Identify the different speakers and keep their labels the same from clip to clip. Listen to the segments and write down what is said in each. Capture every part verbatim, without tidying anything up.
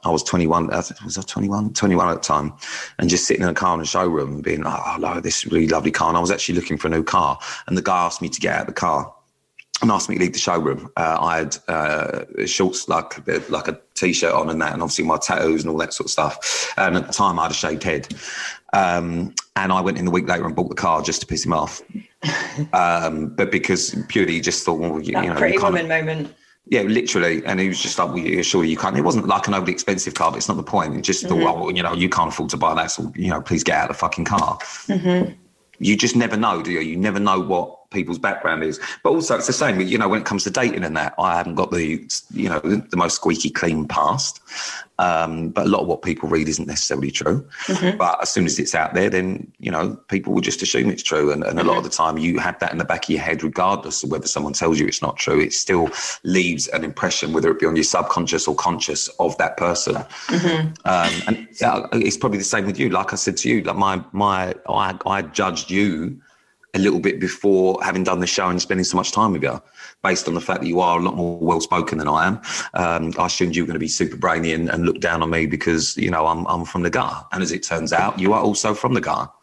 Speaker 1: I was twenty-one. I think, was I twenty-one? twenty-one at the time. And just sitting in a car in the showroom and being like, oh, no, this is a really lovely car. And I was actually looking for a new car. And the guy asked me to get out of the car and asked me to leave the showroom. Uh, I had uh, shorts, like a bit, like a T-shirt on and that, and obviously my tattoos and all that sort of stuff. And at the time, I had a shaved head. Um, and I went in the week later and bought the car just to piss him off. um, but because purely he just thought, well, you,
Speaker 2: that
Speaker 1: you know,
Speaker 2: pretty
Speaker 1: you
Speaker 2: woman moment.
Speaker 1: Yeah, literally. And he was just like, well, you're sure you can't. It wasn't like an overly expensive car, but it's not the point. He just mm-hmm. thought, well, you know, you can't afford to buy that. So, you know, please get out of the fucking car. Mm-hmm. You just never know, do you? You never know what people's background is. But also it's the same, you know, when it comes to dating and that, I haven't got the, you know, the most squeaky clean past. Um, but a lot of what people read isn't necessarily true. Mm-hmm. But as soon as it's out there, then, you know, people will just assume it's true. And, and mm-hmm. a lot of the time you have that in the back of your head, regardless of whether someone tells you it's not true, it still leaves an impression, whether it be on your subconscious or conscious, of that person. Mm-hmm. Um, and uh, it's probably the same with you. Like I said to you, like my, my, I, I judged you a little bit before having done the show and spending so much time with you, based on the fact that you are a lot more well-spoken than I am. Um, I assumed you were going to be super brainy and, and look down on me because, you know, I'm I'm from the gutter. And as it turns out, you are also from the gutter.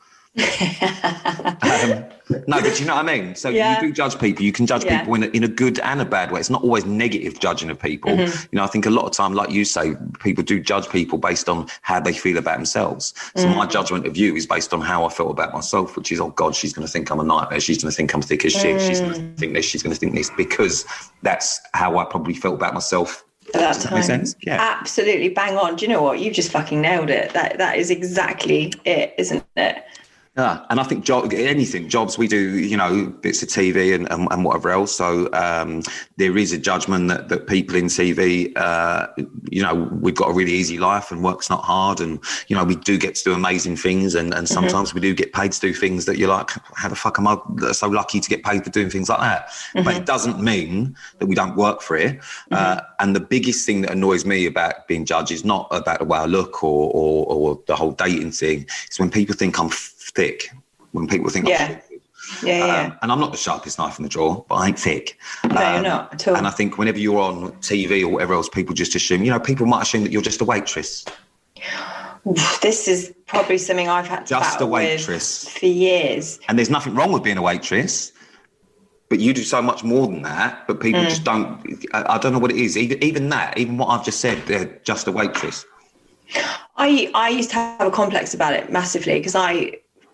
Speaker 1: um, no, but you know what I mean? So yeah. You do judge people. You can judge yeah. people in a, in a good and a bad way. It's not always negative judging of people. Mm-hmm. You know, I think a lot of time, like you say, people do judge people based on how they feel about themselves. So mm-hmm. my judgment of you is based on how I felt about myself, which is, oh God, she's going to think I'm a nightmare. She's going to think I'm thick as shit. Mm. She's going to think this. She's going to think this, because that's how I probably felt about myself.
Speaker 2: At that
Speaker 1: Does
Speaker 2: time.
Speaker 1: That make sense? Yeah.
Speaker 2: Absolutely bang on. Do you know what? You just fucking nailed it. That That is exactly it, isn't it?
Speaker 1: Yeah, and I think job, anything, jobs, we do, you know, bits of T V and, and, and whatever else. So um, there is a judgment that, that people in T V, uh, you know, we've got a really easy life and work's not hard. And, you know, we do get to do amazing things. And, and sometimes mm-hmm. we do get paid to do things that you're like, how the fuck am I so lucky to get paid for doing things like that? Mm-hmm. But it doesn't mean that we don't work for it. Mm-hmm. Uh, and the biggest thing that annoys me about being judged is not about the way I look or, or, or the whole dating thing. It's when people think I'm thick, when people think
Speaker 2: yeah.
Speaker 1: I'm thick.
Speaker 2: Yeah, yeah.
Speaker 1: Um, and I'm not the sharpest knife in the drawer, but I ain't thick.
Speaker 2: No,
Speaker 1: um,
Speaker 2: you're not at all.
Speaker 1: And I think whenever you're on T V or whatever else, people just assume, you know, people might assume that you're just a waitress.
Speaker 2: This is probably something I've had to
Speaker 1: just a
Speaker 2: battle
Speaker 1: waitress
Speaker 2: with for years.
Speaker 1: And there's nothing wrong with being a waitress, but you do so much more than that. But people mm. just don't, I, I don't know what it is. Even, even that, even what I've just said, they're just a waitress.
Speaker 2: I, I used to have a complex about it massively because I,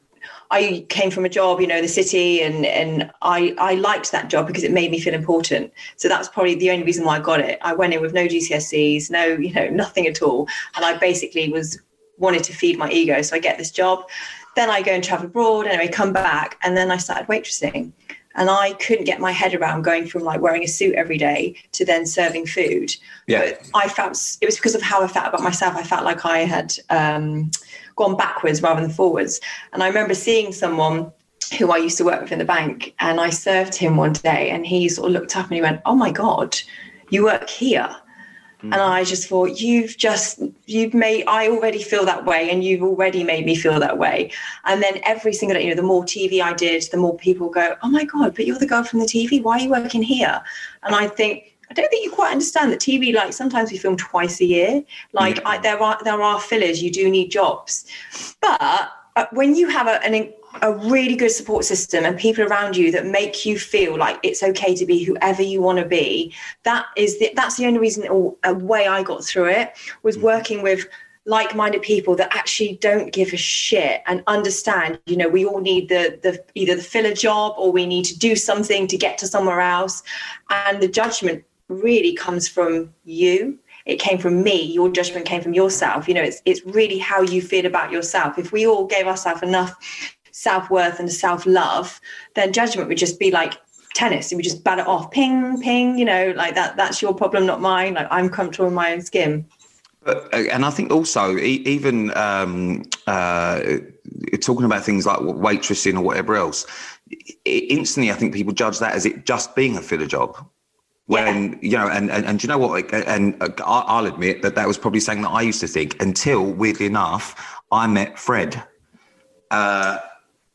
Speaker 2: I came from a job, you know, the city, and, and I, I liked that job because it made me feel important. So that's probably the only reason why I got it. I went in with no G C S Es, no, you know, nothing at all. And I basically was wanted to feed my ego. So I get this job. Then I go and travel abroad, anyway, come back. And then I started waitressing. And I couldn't get my head around going from like wearing a suit every day to then serving food.
Speaker 1: Yeah.
Speaker 2: But I felt, it was because of how I felt about myself. I felt like I had um, gone backwards rather than forwards. And I remember seeing someone who I used to work with in the bank, and I served him one day, and he sort of looked up and he went, "Oh my God, you work here." And I just thought, you've just, you've made, I already feel that way, and you've already made me feel that way. And then every single day, you know, the more T V I did, the more people go, "Oh my God, but you're the girl from the T V. Why are you working here?" And I think, I don't think you quite understand that T V, like sometimes we film twice a year. Like yeah. I, there are, there are fillers, you do need jobs. But uh, when you have a, an a really good support system and people around you that make you feel like it's okay to be whoever you want to be, that is the, that's the only reason or a way I got through it was working with like-minded people that actually don't give a shit and understand, you know, we all need the the either the filler job or we need to do something to get to somewhere else. And the judgment really comes from you. It came from me. Your judgment came from yourself. You know, it's it's really how you feel about yourself. If we all gave ourselves enough self-worth and self-love, then judgment would just be like tennis. It would just bat it off, ping, ping, you know, like that. That's your problem, not mine. Like I'm comfortable in my own skin.
Speaker 1: But, and I think also even um, uh, talking about things like waitressing or whatever else, instantly I think people judge that as it just being a filler job. When, yeah. you know, and, and, and do you know what, and I'll admit that that was probably something that I used to think until, weirdly enough, I met Fred. Uh,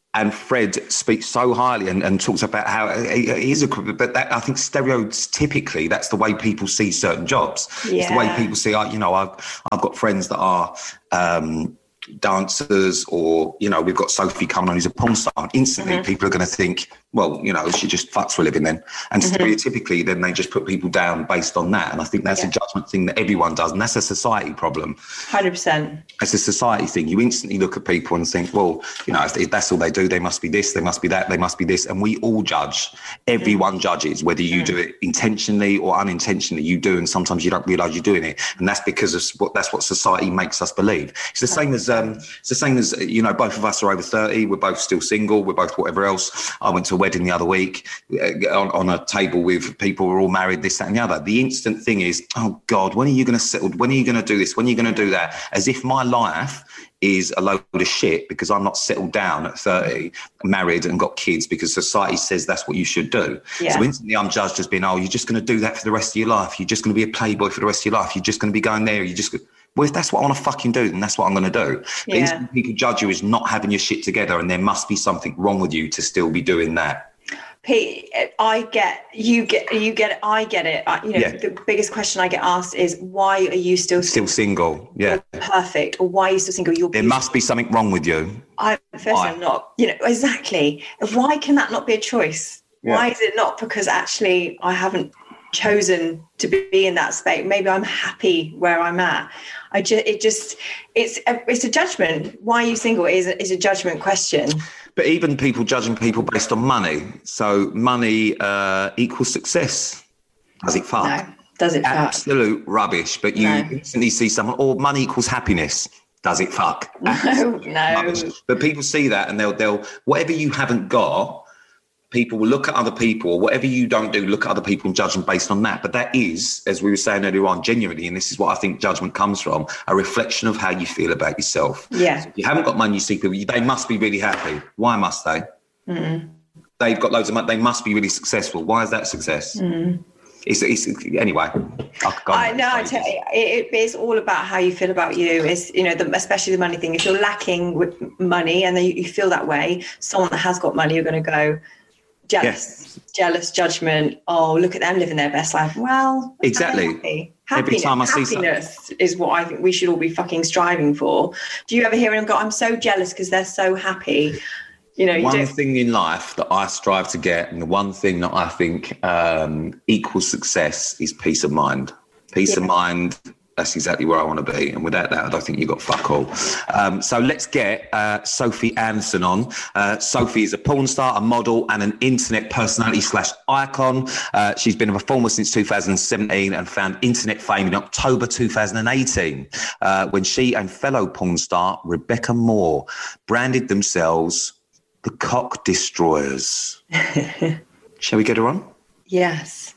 Speaker 1: And Fred speaks so highly and, and talks about how he, he's a, but that, I think stereotypically that's the way people see certain jobs.
Speaker 2: Yeah.
Speaker 1: It's the way people see, you know, I've, I've got friends that are um, dancers, or, you know, we've got Sophie coming on who's a porn star. And instantly mm-hmm. people are going to think, well, you know, she just fucks for a living then. And mm-hmm. stereotypically, then they just put people down based on that. And I think that's yeah. a judgment thing that everyone does. And that's a society problem.
Speaker 2: one hundred percent.
Speaker 1: It's a society thing. You instantly look at people and think, well, you know, if, if that's all they do, they must be this, they must be that, they must be this. And we all judge. Everyone mm. judges, whether you mm. do it intentionally or unintentionally, you do. And sometimes you don't realise you're doing it. And that's because of what, that's what society makes us believe. It's the same as, um, it's the same as, you know, both of us are over thirty. We're both still single. We're both whatever else. I went to a wedding the other week on, on a table with people who are all married, this, that and the other. The instant thing is, oh God, when are you going to settle? When are you going to do this? When are you going to do that? As if my life is a load of shit because I'm not settled down at thirty, married and got kids because society says that's what you should do. Yeah. So instantly I'm judged as being, oh, you're just going to do that for the rest of your life. You're just going to be a playboy for the rest of your life. You're just going to be going there. You just Well, if that's what I want to fucking do, then that's what I'm going to do. But yeah. instantly people judge you as not having your shit together, and there must be something wrong with you to still be doing that.
Speaker 2: Pete, I get, you get, you get it, I get it. I, you know, yeah. the biggest question I get asked is, why are you still
Speaker 1: still single? single? Yeah,
Speaker 2: You're perfect, or why are you still single? You're
Speaker 1: there must be something wrong with you.
Speaker 2: I first I'm not. You know, exactly. Why can that not be a choice? Yeah. Why is it not? Because actually, I haven't chosen to be in that space. Maybe I'm happy where I'm at. I just, it just, it's a, it's a judgment. Why are you single is a, is a judgment question.
Speaker 1: But even people judging people based on money. So money uh, equals success. Does it fuck?
Speaker 2: No. Does it fuck?
Speaker 1: Absolute rubbish. But you no. instantly see someone, or money equals happiness. Does it fuck?
Speaker 2: No, Absolute no.
Speaker 1: Rubbish. But people see that and they'll, they'll, whatever you haven't got, people will look at other people, or whatever you don't do, look at other people and judge them based on that. But that is, as we were saying earlier on, genuinely, and this is what I think judgment comes from, a reflection of how you feel about yourself.
Speaker 2: Yeah.
Speaker 1: So if you haven't got money, you see people, they must be really happy. Why must they?
Speaker 2: Mm.
Speaker 1: They've got loads of money. They must be really successful. Why is that success?
Speaker 2: Mm.
Speaker 1: It's, it's anyway.
Speaker 2: I know. I tell you, it, it's all about how you feel about you. It's, you know, the, especially the money thing. If you're lacking with money and then you, you feel that way, someone that has got money, you're going to go, jealous, yes. jealous judgment. Oh, look at them living their best life. Well,
Speaker 1: exactly.
Speaker 2: Happy.
Speaker 1: Every time I see something.
Speaker 2: Happiness is what I think we should all be fucking striving for. Do you ever hear them go, I'm so jealous because they're so happy? You know, you
Speaker 1: one
Speaker 2: don't...
Speaker 1: thing in life that I strive to get, and the one thing that I think um, equals success, is peace of mind. Peace yeah. of mind. That's exactly where I want to be. And without that, I don't think you've got fuck all. Um, so let's get uh, Sophie Anderson on. Uh, Sophie is a porn star, a model, and an internet personality slash icon. Uh, she's been a performer since two thousand seventeen and found internet fame in October two thousand eighteen uh, when she and fellow porn star Rebecca Moore branded themselves the Cock Destroyers. Shall we get her on?
Speaker 2: Yes.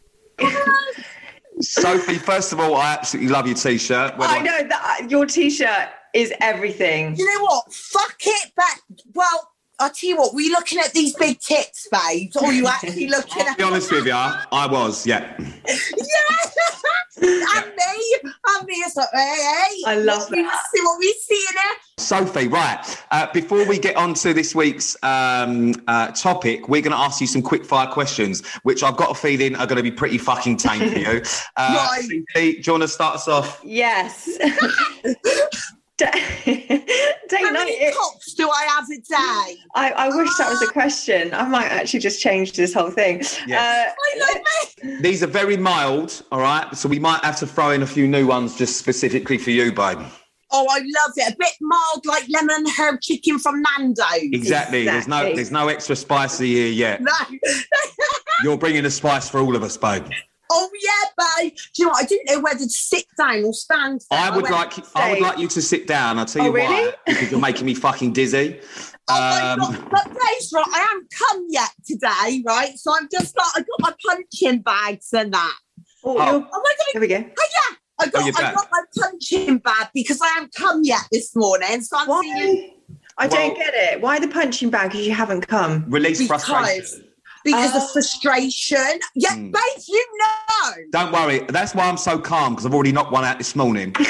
Speaker 1: Sophie, first of all, I absolutely love your T-shirt.
Speaker 2: I know that your T-shirt is everything.
Speaker 3: You know what? Fuck it, but well, I'll tell you what. Were you looking at these big tits, babes, or are you actually looking
Speaker 1: I'll
Speaker 3: at?
Speaker 1: Be honest with you, I was, yeah.
Speaker 3: Yeah, and me, and me. It's like, hey, hey.
Speaker 2: I love
Speaker 3: what
Speaker 2: that.
Speaker 3: We see what we see in there.
Speaker 1: Sophie, right. Uh, before we get on to this week's um, uh, topic, we're going to ask you some quick fire questions, which I've got a feeling are going to be pretty fucking tame for you. Uh,
Speaker 3: right.
Speaker 1: Sophie, do you want to start us off?
Speaker 2: Yes.
Speaker 3: How many cocks do I have a day?
Speaker 2: I, I wish that was a question. I might actually just change this whole thing.
Speaker 1: Yes.
Speaker 3: Uh, I love it.
Speaker 1: These are very mild, all right? So we might have to throw in a few new ones just specifically for you, babe.
Speaker 3: Oh, I love it. A bit mild, like lemon and herb chicken from Nando's.
Speaker 1: Exactly. exactly. There's no there's no extra spicy here yet.
Speaker 3: No.
Speaker 1: You're bringing the spice for all of us, babe.
Speaker 3: Oh yeah, babe. Do you know what? I didn't know whether to sit down or stand there.
Speaker 1: I would
Speaker 3: I
Speaker 1: like I would like you to sit down. I'll tell you
Speaker 2: oh, really?
Speaker 1: why. Because you're making me fucking dizzy.
Speaker 3: Oh
Speaker 1: um,
Speaker 3: my God. But Dave's right, I haven't come yet today, right? So I'm just like, I got my punching bags and that.
Speaker 2: Oh,
Speaker 3: oh.
Speaker 2: oh
Speaker 3: am I gonna...
Speaker 2: Here we go.
Speaker 3: Oh, yeah. I got,
Speaker 1: oh,
Speaker 3: I got my punching bag because I haven't come yet this morning. So I'm
Speaker 2: Why?
Speaker 3: seeing...
Speaker 2: I
Speaker 1: well,
Speaker 2: don't get it. Why the punching bag? Because you haven't come.
Speaker 1: Release
Speaker 3: because,
Speaker 1: frustration.
Speaker 3: Because
Speaker 2: uh,
Speaker 3: of frustration. Yeah, mm. babe, you know.
Speaker 1: Don't worry. That's why I'm so calm, because I've already knocked one out this morning.
Speaker 3: It's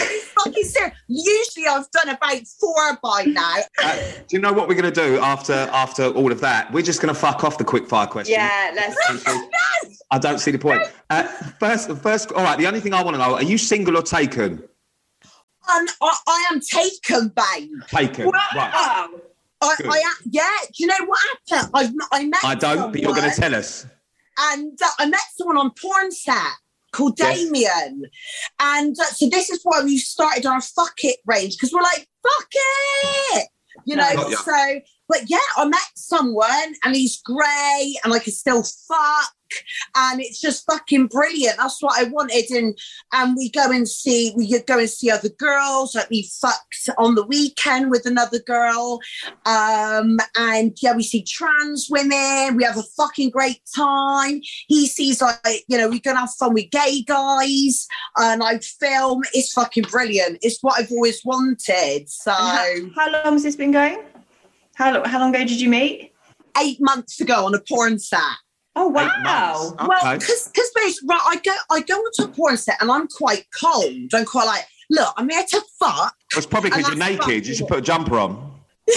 Speaker 3: fucking serious. Usually I've done about four by now.
Speaker 1: Uh, do you know what we're going to do after after all of that? We're just going to fuck off the quick fire question.
Speaker 2: Yeah, let's.
Speaker 1: I don't see the point. Uh, first, first, all right. The only thing I want to know: are you single or taken?
Speaker 3: Um, I, I am taken, babe.
Speaker 1: Taken.
Speaker 3: Wow.
Speaker 1: Right.
Speaker 3: I, I, yeah. Do you know what happened? I've, I met.
Speaker 1: I don't,
Speaker 3: someone,
Speaker 1: but you're going to tell us.
Speaker 3: And uh, I met someone on Pornsat called
Speaker 1: Yes.
Speaker 3: Damien, and uh, so this is why we started our fuck it range, because we're like fuck it, you know.
Speaker 1: Got ya.
Speaker 3: So, but yeah, I met someone, and he's great, and I can still fuck. And it's just fucking brilliant. That's what I wanted. And and we go and see, we go and see other girls. Like we fucked on the weekend with another girl. Um, and yeah, we see trans women. We have a fucking great time. He sees like, you know, we're going to have fun with gay guys. And I film. It's fucking brilliant. It's what I've always wanted. So
Speaker 2: How, how long has this been going? How, how long ago did you meet?
Speaker 3: eight months ago on a porn set.
Speaker 2: Oh,
Speaker 1: Eight
Speaker 2: wow.
Speaker 1: months.
Speaker 3: Well,
Speaker 1: Okay.
Speaker 3: because because basically, right, I go I go onto a porn set and I'm quite cold. I'm quite like, look, I'm here to fuck.
Speaker 1: It's probably because
Speaker 3: And
Speaker 1: you're
Speaker 3: that's
Speaker 1: naked. You should put a jumper on.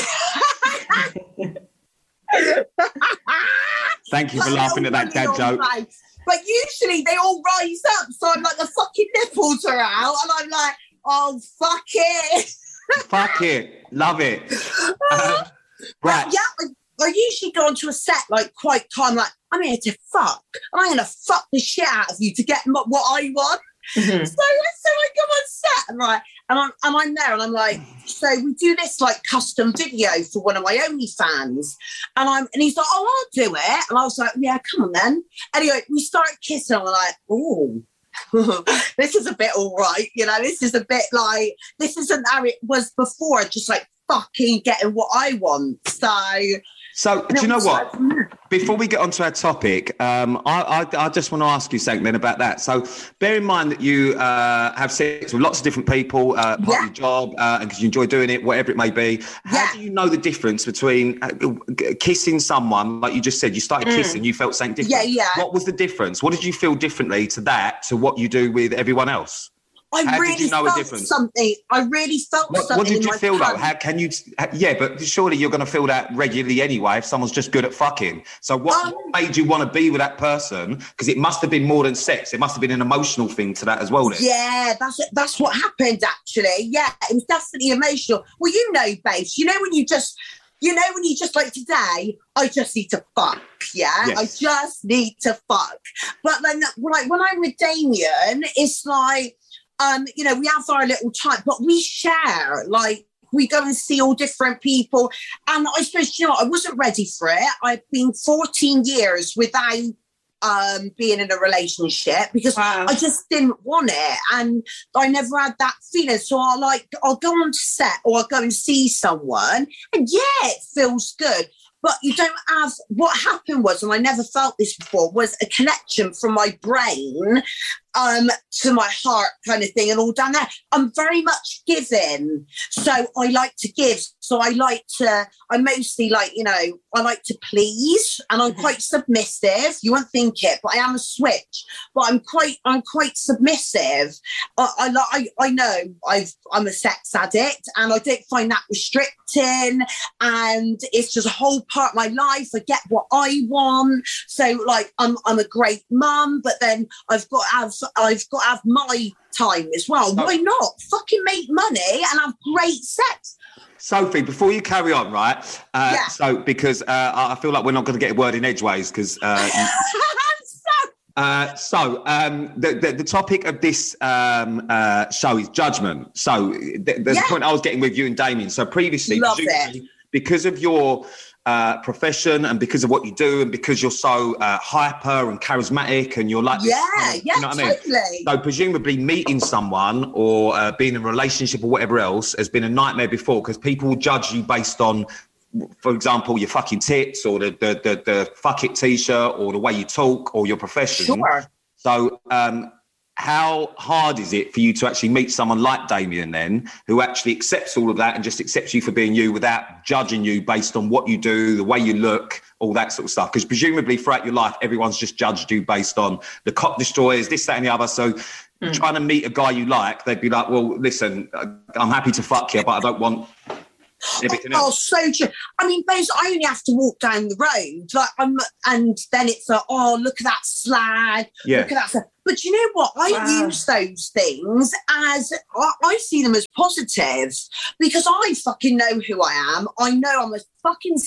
Speaker 1: Thank you for
Speaker 3: Put a
Speaker 1: laughing
Speaker 3: little
Speaker 1: at that dad
Speaker 3: money on
Speaker 1: joke.
Speaker 3: my- But usually they all rise up, so I'm like, the fucking nipples are out, and I'm like, oh fuck it.
Speaker 1: Fuck it. Love it. Uh, right.
Speaker 3: But yeah, I, I usually go onto a set like quite calm, like I'm here to fuck, and I'm gonna fuck the shit out of you to get m- what I want.
Speaker 2: Mhm.
Speaker 3: So, so I go on set and right, and I'm and I'm there, and I'm like, so we do this like custom video for one of my OnlyFans, and I'm and he's like, oh, I'll do it, and I was like, yeah, come on then. Anyway, we started kissing, and I'm like, oh. This is a bit all right, you know, this is a bit like, this isn't how it was before, just like fucking getting what I want. So,
Speaker 1: So, do you know what? Before we get onto our topic, um, I, I, I just want to ask you something then about that. So, bear in mind that you uh, have sex with lots of different people, uh, part
Speaker 3: Yeah.
Speaker 1: of your job, uh, and because you enjoy doing it, whatever it may be. How
Speaker 3: Yeah.
Speaker 1: do you know the difference between uh, kissing someone, like you just said, you started kissing, you felt something different?
Speaker 3: Yeah, yeah.
Speaker 1: What was the difference? What did you feel differently to that, to what you do with everyone else?
Speaker 3: I
Speaker 1: How did
Speaker 3: really
Speaker 1: you know a
Speaker 3: felt
Speaker 1: difference?
Speaker 3: something. I really felt
Speaker 1: What,
Speaker 3: something.
Speaker 1: what did
Speaker 3: in
Speaker 1: you
Speaker 3: my
Speaker 1: feel though?
Speaker 3: pants.
Speaker 1: How can you? Yeah, but surely you're going to feel that regularly anyway if someone's just good at fucking. So what,
Speaker 3: Um,
Speaker 1: what made you want to be with that person? Because it must have been more than sex. It must have been an emotional thing to that as well. Then.
Speaker 3: Yeah, that's that's what happened actually. Yeah, it was definitely emotional. Well, you know, babes, you know when you just, you know when you just like today, I just need to fuck. Yeah,
Speaker 1: Yes.
Speaker 3: I just need to fuck. But then, like when I'm with Damien, it's like, um, you know, we have our little time, but we share. Like we go and see all different people, and I suppose you know I wasn't ready for it. I've been fourteen years without um being in a relationship because
Speaker 2: Wow.
Speaker 3: I just didn't want it, and I never had that feeling. So I like I'll go on to set or I'll go and see someone, and yeah, it feels good. But you don't have, what happened was, and I never felt this before, was a connection from my brain um, to my heart kind of thing and all down there. I'm very much giving. So I like to give. So I like to, I mostly like, you know, I like to please, and I'm quite submissive. You won't think it, but I am a switch. But I'm quite, I'm quite submissive. I, I, li- I, I know I've, I'm a sex addict, and I don't find that restricting. And it's just a whole part of my life. I get what I want. So like, I'm, I'm a great mum, but then I've got to have, I've got to have my time as well. Why not? Fucking make money and have great sex.
Speaker 1: Sophie, before you carry on, right? Uh,
Speaker 3: Yeah.
Speaker 1: So, because uh, I I feel like we're not going to get a word in edgeways, because. Uh,
Speaker 3: So-
Speaker 1: Uh, so um, the, the the topic of this um, uh, show is judgment. So th- there's
Speaker 3: Yeah.
Speaker 1: a point I was getting with you and Damien. So previously,
Speaker 3: Love
Speaker 1: presumably, because of your uh, profession and because of what you do and because you're so uh, hyper and charismatic and you're like this
Speaker 3: yeah,
Speaker 1: kind of-
Speaker 3: yeah,
Speaker 1: you know what I mean?
Speaker 3: totally.
Speaker 1: So presumably meeting someone or uh, being in a relationship or whatever else has been a nightmare before, because people will judge you based on, for example, your fucking tits or the the the, the fuck it t-shirt or the way you talk or your profession.
Speaker 3: Sure.
Speaker 1: So um, how hard is it for you to actually meet someone like Damien then, who actually accepts all of that and just accepts you for being you without judging you based on what you do, the way you look, all that sort of stuff? Because presumably throughout your life, everyone's just judged you based on the cock destroyers, this, that and the other. So mm. trying to meet a guy you like, they'd be like, well, listen, I'm happy to fuck you, but I don't want everything
Speaker 3: oh,
Speaker 1: else.
Speaker 3: Oh, so true. I mean, basically, I only have to walk down the road, like, I'm, and then it's like, oh, look at that slag,
Speaker 1: yeah.
Speaker 3: look at that slag. But you know what? I wow. use those things as, I, I see them as positive because I fucking know who I am. I know I'm a fucking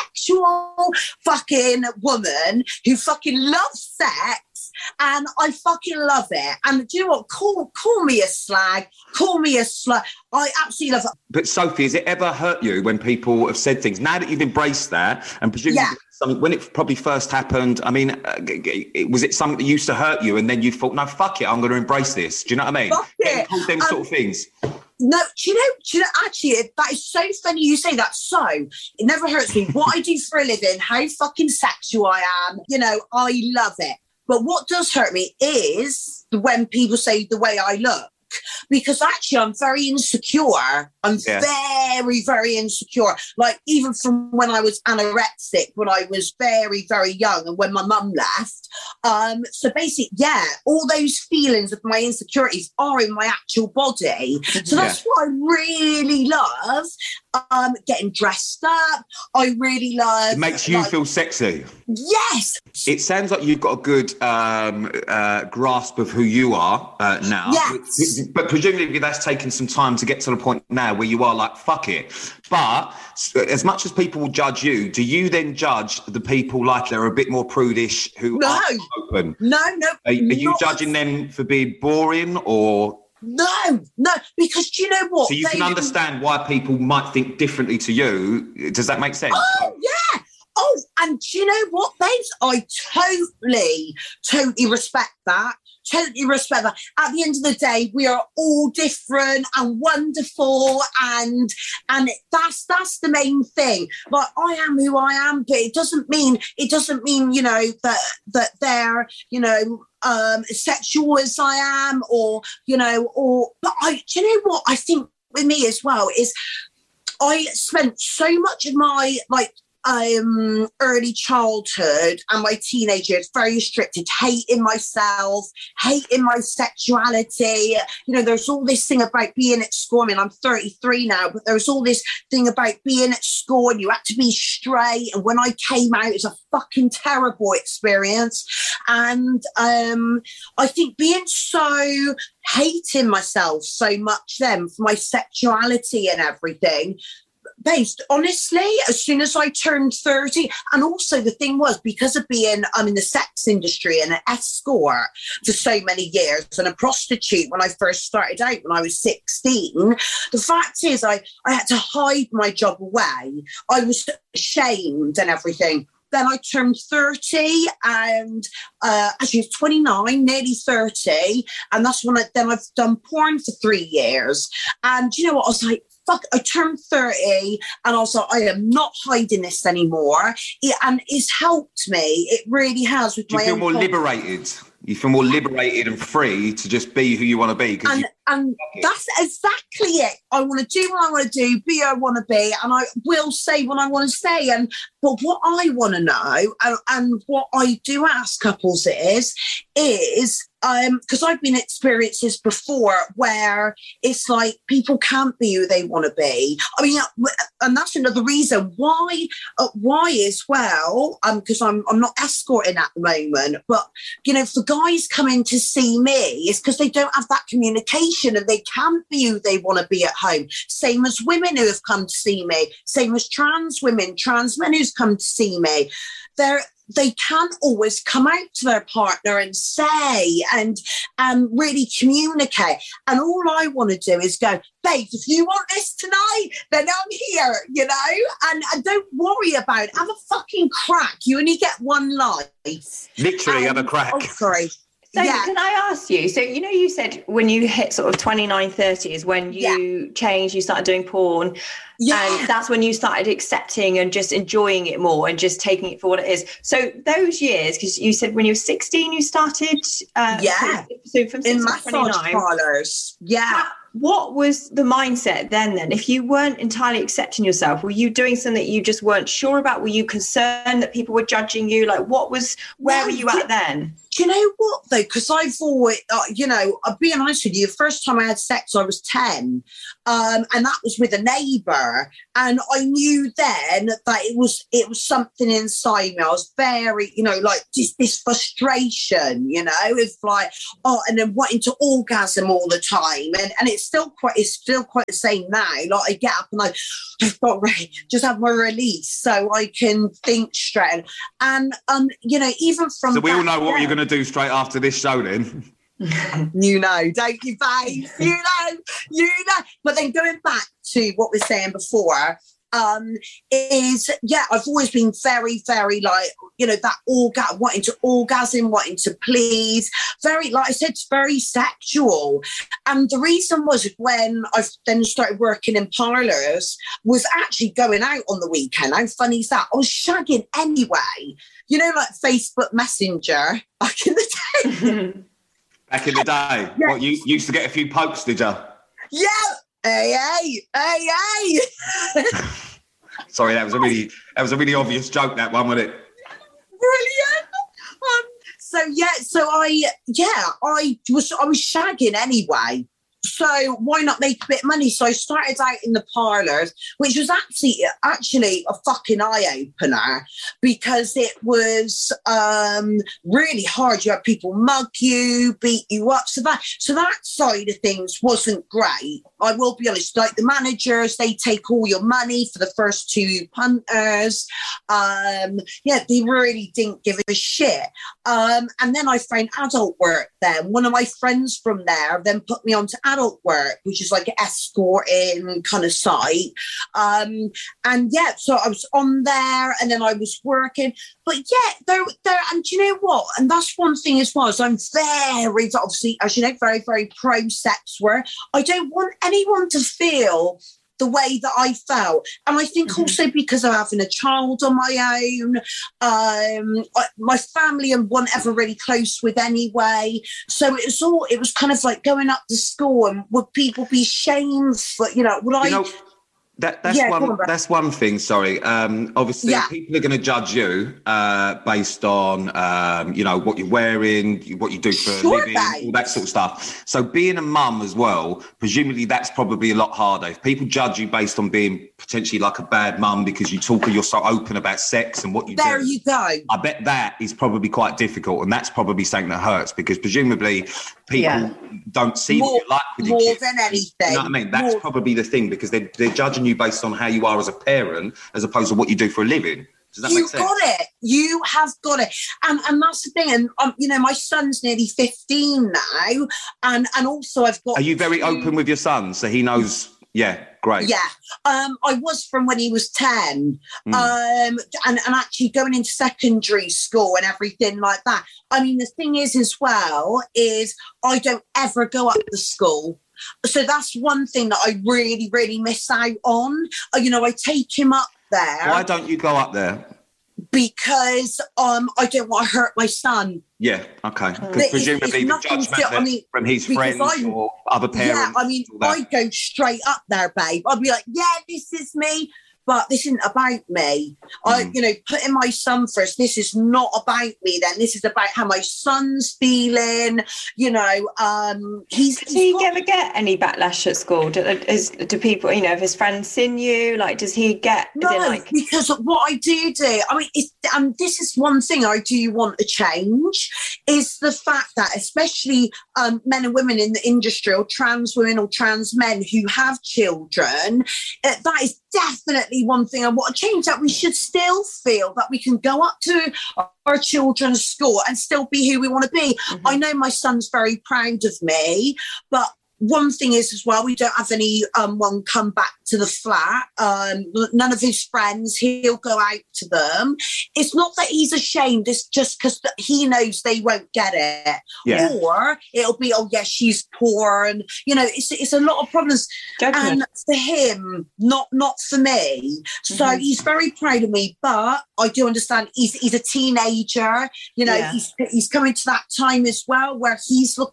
Speaker 3: sexual fucking woman who fucking loves sex. And I fucking love it. And do you know what? Call call me a slag. Call me a slut. I absolutely love it.
Speaker 1: But Sophie, has it ever hurt you when people have said things? Now that you've embraced that, and presumably
Speaker 3: yeah.
Speaker 1: something, when it probably first happened, I mean, uh, was it something that used to hurt you, and then you thought, no, fuck it, I'm going to embrace this? Do you know what I mean?
Speaker 3: Fuck it.
Speaker 1: Called them um, sort of things.
Speaker 3: No, do you know, do you know, actually, that is so funny you say that. So, it never hurts me. What I do for a living, how fucking sexual I am, you know, I love it. But what does hurt me is when people say the way I look, because actually I'm very insecure. I'm yeah. very, very insecure. Like even from when I was anorexic, when I was very, very young and when my mum left. Um, so basically, yeah, all those feelings of my insecurities are in my actual body. So that's yeah. what I really love. Um, getting dressed up. I really love...
Speaker 1: It makes you
Speaker 3: like,
Speaker 1: feel sexy.
Speaker 3: Yes.
Speaker 1: It sounds like you've got a good um, uh, grasp of who you are uh, now.
Speaker 3: Yes.
Speaker 1: But presumably that's taken some time to get to the point now where you are like, fuck it. But as much as people will judge you, do you then judge the people like they're a bit more prudish who
Speaker 3: no.
Speaker 1: aren't open?
Speaker 3: No, no.
Speaker 1: Are, are you judging them for being boring or...
Speaker 3: No, no, because do you know what?
Speaker 1: So you they, can understand why people might think differently to you. Does that make sense?
Speaker 3: Oh, yeah. Oh, and do you know what, babes? I totally, totally respect that. Totally respect that. At the end of the day, we are all different and wonderful, and and that's that's the main thing. Like I am who I am, but it doesn't mean it doesn't mean you know that that they're you know um, sexual as I am, or you know, or but I. Do you know what I think with me as well is I spent so much of my like. Um, early childhood and my teenage years very restricted, hating myself, hating my sexuality. You know, there's all this thing about being at school. I mean, I'm thirty-three now, but there's all this thing about being at school and you had to be straight. And when I came out, it was a fucking terrible experience. And um, I think being so hating myself so much then for my sexuality and everything, based honestly, as soon as I turned thirty, and also the thing was because of being um, in the sex industry and an escort for so many years and a prostitute when I first started out when I was sixteen, the fact is I, I had to hide my job away. I was ashamed and everything. Then I turned thirty and uh, actually I was twenty-nine, nearly thirty. And that's when I, then I've done porn for three years. And you know what? I was like, fuck, I turned thirty and I was like, I am not hiding this anymore. It, and it's helped me. It really has. With
Speaker 1: Do you
Speaker 3: my
Speaker 1: feel
Speaker 3: own
Speaker 1: more
Speaker 3: confidence.
Speaker 1: liberated? You feel more liberated and free to just be who you want to be.
Speaker 3: And,
Speaker 1: you-
Speaker 3: and that's exactly it. I want to do what I want to do, be who I want to be, and I will say what I want to say. And but what I want to know, and, and what I do ask couples is, is um because I've been experiences before where it's like people can't be who they want to be. I mean, and that's another reason why uh, why as well. Um, because I'm I'm not escorting at the moment, but you know, for guys coming to see me, it's because they don't have that communication and they can't be who they want to be at home. Same as women who have come to see me. Same as trans women, trans men who's come to see me. They're they can't always come out to their partner and say and um, really communicate. And all I want to do is go, babe, if you want this tonight, then I'm here, you know? And, and don't worry about it. Have a fucking crack. You only get one life.
Speaker 1: Literally
Speaker 3: um,
Speaker 1: have a crack.
Speaker 3: Oh, sorry.
Speaker 2: So
Speaker 3: yeah.
Speaker 2: Can I ask you, so, you know, you said when you hit sort of twenty-nine, thirty is when you yeah. changed, you started doing porn. Yeah. And that's when you started accepting and just enjoying it more and just taking it for what it is. So those years, because you said when you were sixteen, you started. Uh,
Speaker 3: yeah.
Speaker 2: So, so from
Speaker 3: in
Speaker 2: massage
Speaker 3: parlors. Yeah.
Speaker 2: How, what was the mindset then? Then, if you weren't entirely accepting yourself, were you doing something that you just weren't sure about? Were you concerned that people were judging you? Like, what was? Where no, were you at then?
Speaker 3: Do you know what though? Because I've always, uh, you know, I'll be honest with you. The first time I had sex, I was ten, um, and that was with a neighbour. And I knew then that it was it was something inside me. I was very, you know, like just this frustration, you know, it's like oh, and then wanting to orgasm all the time, and and it's still quite it's still quite the same now. Like I get up and I, I've got right, just have my release so I can think straight. And um, you know, even from
Speaker 1: so we all know what you're going to do straight after this show then.
Speaker 3: You know, don't you, babe? You know, you know. But then going back to what we were saying before, um, is, yeah, I've always been very, very like, you know, that orga- wanting to orgasm, wanting to please, very, like I said, it's very sexual. And the reason was when I then started working in parlours was actually going out on the weekend. How funny is that? I was shagging anyway. You know, like Facebook Messenger back in the day.
Speaker 1: Back in the day? Yeah. What, you used to get a few pokes, did you?
Speaker 3: Yeah. Hey, hey, hey, hey.
Speaker 1: Sorry, that was a really that was a really obvious joke, that one, wasn't it?
Speaker 3: Brilliant. Um, so yeah, so I yeah, I was I was shagging anyway. So why not make a bit of money? So I started out in the parlours, which was actually actually a fucking eye-opener because it was um, really hard. You had people mug you, beat you up. So that so that side of things wasn't great. I will be honest, like the managers, they take all your money for the first two punters. Um, yeah, they really didn't give a shit. Um, and then I found adult work then. One of my friends from there then put me on to adult work, which is like an escorting kind of site. Um, and yeah, so I was on there and then I was working. But yeah, there, there, and do you know what? And that's one thing as well. So I'm very, obviously, as you know, very, very pro-sex work. I don't want anyone to feel the way that I felt. And I think mm-hmm. also because of having a child on my own, um, I, my family and weren't ever really close with anyway. So it was all, it was kind of like going up to school and would people be shamed for, you know, would
Speaker 1: you
Speaker 3: I...
Speaker 1: Know, that, that's, yeah, one, on, that's one thing, sorry. Um, obviously, yeah. people are going to judge you uh, based on, um, you know, what you're wearing, what you do for
Speaker 3: sure,
Speaker 1: a living,
Speaker 3: babe.
Speaker 1: all that sort of stuff. So being a mum as well, presumably that's probably a lot harder. If people judge you based on being potentially like a bad mum because you talk, you're so open about sex and what you
Speaker 3: there
Speaker 1: do.
Speaker 3: There you go.
Speaker 1: I bet that is probably quite difficult, and that's probably something that hurts because presumably people yeah. don't see
Speaker 3: more,
Speaker 1: what you like with your
Speaker 3: more
Speaker 1: kids.
Speaker 3: than anything.
Speaker 1: You know what I mean? That's more. probably the thing because they're, they're judging you based on how you are as a parent as opposed to what you do for a living. Does that
Speaker 3: you
Speaker 1: make sense?
Speaker 3: got it. You have got it. And and that's the thing. And, um, you know, my son's nearly fifteen now. And, and also I've got...
Speaker 1: Are you very two... open with your son so he knows... Yeah, great.
Speaker 3: Yeah. Um, I was from when he was ten. Mm. Um, and, and actually going into secondary school and everything like that. I mean, the thing is as well is I don't ever go up to school. So that's one thing that I really, really miss out on. Uh, you know, I take him up there.
Speaker 1: Why don't you go up there?
Speaker 3: Because um, I don't want to hurt my son.
Speaker 1: Yeah, okay. Because presumably the judgment still, I mean, from his friends I, or other parents.
Speaker 3: Yeah, I mean, I'd go straight up there, babe. I'd be like, yeah, this is me. But this isn't about me. Mm. I, you know, putting my son first, this is not about me then. This is about how my son's feeling, you know. Um, he's,
Speaker 2: does he got... ever get any backlash at school? Do, is, do people, you know, if his friends seen you, like, does he get...
Speaker 3: No, like... because what I do do, I mean, it's, and this is one thing I do want to change, is the fact that especially um, men and women in the industry or trans women or trans men who have children, uh, that is definitely one thing I want to change, that we should still feel that we can go up to our children's school and still be who we want to be. Mm-hmm. I know my son's very proud of me, but one thing is as well, we don't have any um, one come back to the flat. Um, none of his friends, he'll go out to them. It's not that he's ashamed, it's just because he knows they won't get it. Yeah. Or it'll be, oh, yeah, she's poor. And, you know, it's it's a lot of problems. Judgment. And for him, not not for me. So mm-hmm. he's very proud of me, but I do understand he's he's a teenager. You know, yeah. he's, he's coming to that time as well where he's looking at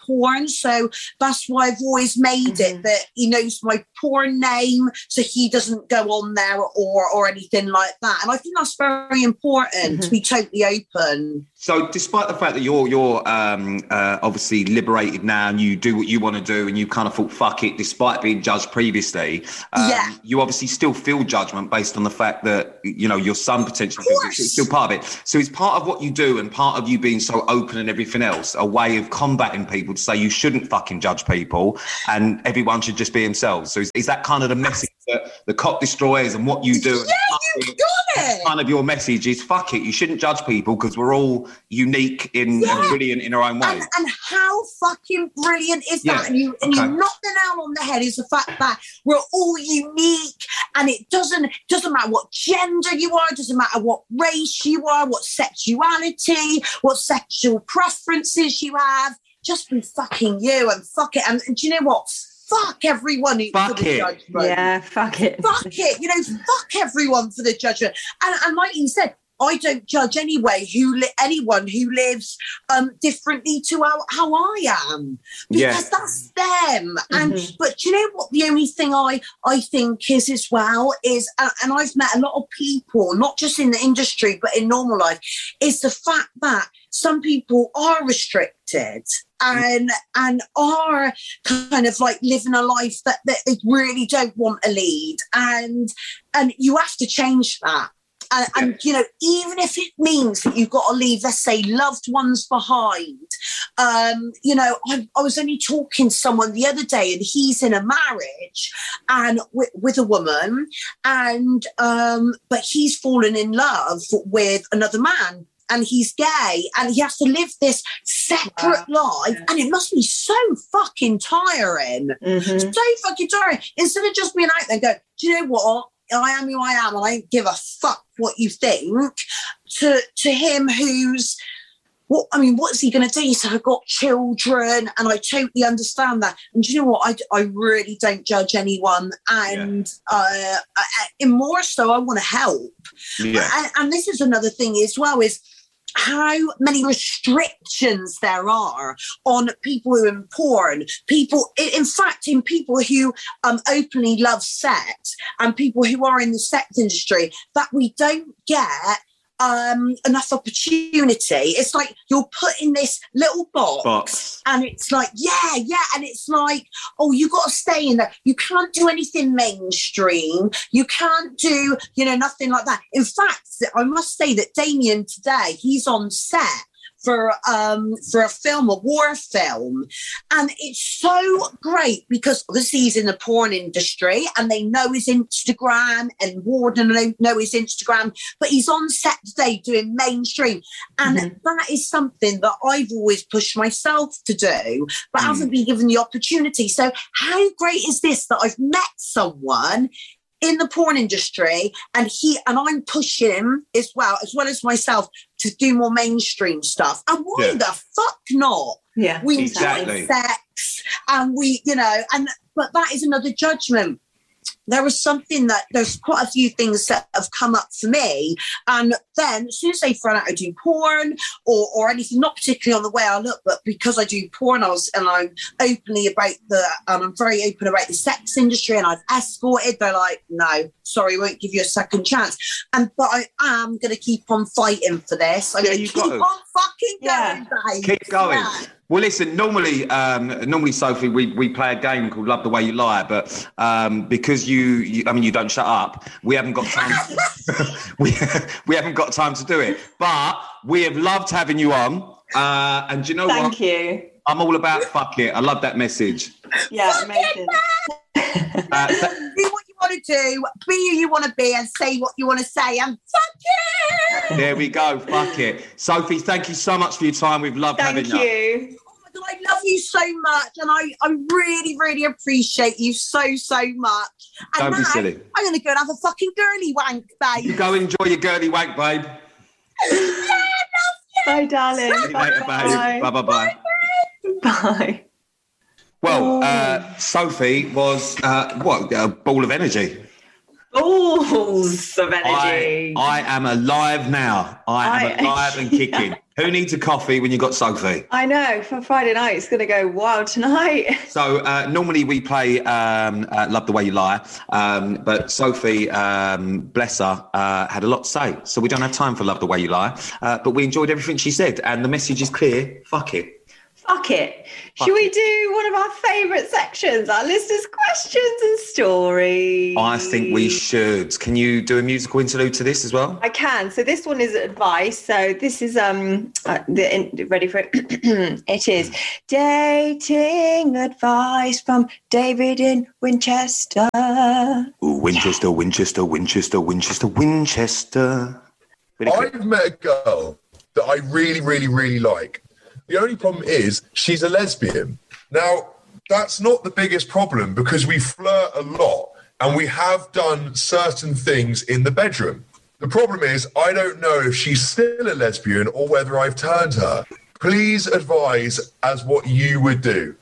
Speaker 3: porn. So that's why I've always made mm-hmm. it that he knows my porn name, so he doesn't go on there or or anything like that. And I think that's very important mm-hmm. to be totally open.
Speaker 1: So despite the fact that you're you're um, uh, obviously liberated now and you do what you want to do and you kind of thought, fuck it, despite being judged previously, um, yeah. you obviously still feel judgment based on the fact that, you know, your son potentially is still part of it. So it's part of what you do and part of you being so open and everything else, a way of combating people to say you shouldn't fucking judge people and everyone should just be themselves. So is, is that kind of the message that the Cock Destroyers and what you do?
Speaker 3: Yeah, and you got it.
Speaker 1: Kind of your message is, fuck it, you shouldn't judge people because we're all unique in yeah. and brilliant in our own way.
Speaker 3: And, and how fucking brilliant is that? Yeah. And you and okay. you knock the nail on the head is the fact that we're all unique, and it doesn't doesn't matter what gender you are, it doesn't matter what race you are, what sexuality, what sexual preferences you have. Just be fucking you and fuck it. And, and do you know what? Fuck everyone who
Speaker 1: fuck
Speaker 3: for the
Speaker 1: it.
Speaker 3: judgment.
Speaker 2: Yeah, fuck it.
Speaker 3: Fuck it. You know, fuck everyone for the judgment. And, and like you said, I don't judge anyway who li- anyone who lives um, differently to how, how I am, because yeah. that's them. And mm-hmm. but do you know what? The only thing I I think is as well is, uh, and I've met a lot of people, not just in the industry but in normal life, is the fact that some people are restricted and and are kind of like living a life that, that they really don't want to lead, and and you have to change that. And, yeah. and, you know, even if it means that you've got to leave, let's say, loved ones behind. Um, you know, I, I was only talking to someone the other day, and he's in a marriage and w- with a woman, and um, but he's fallen in love with another man. And he's gay, and he has to live this separate wow. life, and it must be so fucking tiring. Mm-hmm. So fucking tiring. Instead of just being out there and go, do you know what? I am who I am, and I don't give a fuck what you think. To to him, who's what? I mean, what's he going to do? He said, I've got children, and I totally understand that. And do you know what? I, I really don't judge anyone, and yeah. uh, I, and more so, I want to help. Yeah. And, and this is another thing as well, is how many restrictions there are on people who are in porn, people, in fact, in people who um, openly love sex and people who are in the sex industry, that we don't get um, enough opportunity. It's like you're put in this little box, box and it's like, yeah, yeah. And it's like, oh, you got to stay in there. You can't do anything mainstream. You can't do, you know, nothing like that. In fact, I must say that Damien today, he's on set for um for a film, a war film, and it's so great because obviously he's in the porn industry and they know his Instagram, and Warden know his Instagram, but he's on set today doing mainstream, and mm-hmm. that is something that I've always pushed myself to do but mm. haven't been given the opportunity. So how great is this that I've met someone in the porn industry, and he and I'm pushing him as well, as well as myself, to do more mainstream stuff. And why yeah. the fuck not?
Speaker 2: Yeah,
Speaker 3: we
Speaker 1: exactly.
Speaker 3: enjoy sex, and we, you know, and but that is another judgment. There was something that there's quite a few things that have come up for me, and then as soon as they found out I do porn or or anything, not particularly on the way I look, but because I do porn, I was and I'm openly about the and I'm very open about the sex industry, and I've escorted. They're like, no, sorry, won't give you a second chance. And but I am going to keep on fighting for this. I'm yeah, going to keep on fucking
Speaker 2: yeah.
Speaker 3: going, babe.
Speaker 1: Keep going.
Speaker 3: Yeah.
Speaker 1: Well, listen, normally, um, normally, Sophie, we, we play a game called Love the Way You Lie, but um, because you, you, I mean, you don't shut up, we haven't got time. To, we, we haven't got time to do it, but we have loved having you on. Uh, and do you know
Speaker 2: Thank
Speaker 1: what?
Speaker 2: Thank you.
Speaker 1: I'm all about fuck it. I love that message.
Speaker 2: Yeah, amazing.
Speaker 1: uh, th-
Speaker 3: do what you want to do, be who you want to be, and say what you want to say, and fuck it.
Speaker 1: There we go. Fuck it. Sophie, thank you so much for your time. We've loved
Speaker 2: thank
Speaker 1: having
Speaker 2: you.
Speaker 1: you.
Speaker 3: I love you so much, and I, I really, really appreciate you so, so much. And
Speaker 1: Don't
Speaker 3: now,
Speaker 1: be silly.
Speaker 3: I'm going to go and have a fucking girly wank, babe.
Speaker 1: You go enjoy your girly wank, babe.
Speaker 3: Yeah, love you.
Speaker 2: Bye, darling.
Speaker 1: See you later, babe. Bye, bye, bye.
Speaker 2: Bye.
Speaker 1: Well, uh, Sophie was, uh, what, a ball of energy.
Speaker 2: balls of energy.
Speaker 1: I, I am alive now. I am I, alive and kicking. Yeah. Who needs a coffee when you've got Sophie?
Speaker 2: I know. For Friday night, it's going to go wild tonight.
Speaker 1: So uh, normally we play um, uh, Love the Way You Lie, um, but Sophie, um, bless her, uh, had a lot to say. So we don't have time for Love the Way You Lie, uh, but we enjoyed everything she said. And the message is clear. Fuck it.
Speaker 2: Fuck it. Fuck Should we it. do one of our favourite sections, our listeners' questions and stories?
Speaker 1: I think we should. Can you do a musical interlude to this as well?
Speaker 2: I can. So this one is advice. So this is, um, uh, the, in, ready for it? It is dating advice from David in Winchester.
Speaker 1: Ooh, Winchester, yeah. Winchester, Winchester, Winchester, Winchester.
Speaker 4: I've met a girl that I really, really, really like. The only problem is she's a lesbian. Now, that's not the biggest problem because we flirt a lot and we have done certain things in the bedroom. The problem is I don't know if she's still a lesbian or whether I've turned her. Please advise as what you would do.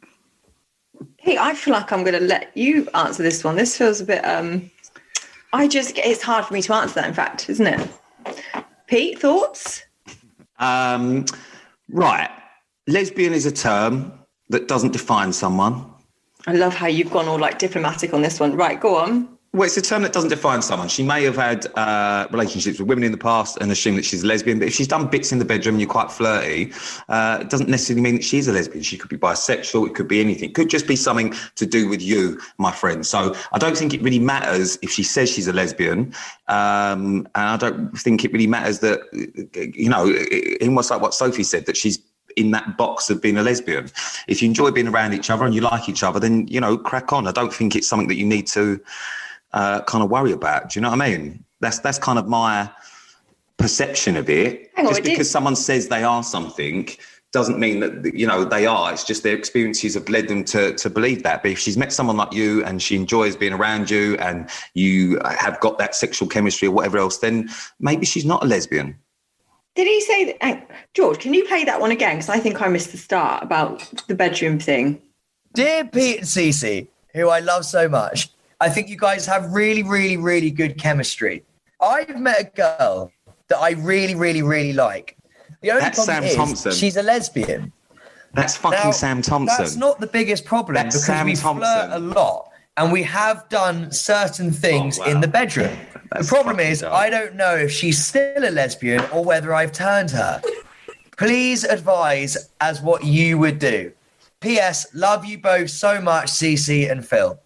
Speaker 2: Hey, I feel like I'm going to let you answer this one. This feels a bit... Um, I just... It's hard for me to answer that, in fact, isn't it? Pete, thoughts?
Speaker 1: Um... Right. Lesbian is a term that doesn't define someone.
Speaker 2: I love how you've gone all like diplomatic on this one. Right, go on.
Speaker 1: Well, it's a term that doesn't define someone. She may have had uh, relationships with women in the past and assume that she's a lesbian, but if she's done bits in the bedroom and you're quite flirty, uh, it doesn't necessarily mean that she's a lesbian. She could be bisexual. It could be anything. It could just be something to do with you, my friend. So I don't think it really matters if she says she's a lesbian. Um, and I don't think it really matters that, you know, almost like what Sophie said, that she's in that box of being a lesbian. If you enjoy being around each other and you like each other, then, you know, crack on. I don't think it's something that you need to uh, kind of worry about. Do you know what I mean? That's that's kind of my perception of it. Hang just on, because did... someone says they are something doesn't mean that, you know, they are. It's just their experiences have led them to to believe that. But if she's met someone like you and she enjoys being around you and you have got that sexual chemistry or whatever else, then maybe she's not a lesbian.
Speaker 2: Did he say that? Uh, George, can you play that one again? Because I think I missed the start about the bedroom thing.
Speaker 5: Dear Pete and Cece, who I love so much, I think you guys have really, really, really good chemistry. I've met a girl that I really, really, really like. The only
Speaker 1: that's
Speaker 5: problem
Speaker 1: Sam
Speaker 5: is
Speaker 1: Thompson.
Speaker 5: She's a lesbian.
Speaker 1: That's fucking
Speaker 5: now,
Speaker 1: Sam Thompson.
Speaker 5: That's not the biggest problem that's because Sam we Thompson. flirt a lot and we have done certain things oh, wow. in the bedroom. That's the problem is dumb. I don't know if she's still a lesbian or whether I've turned her. Please advise as what you would do. P S. Love you both so much, Cece and Phil.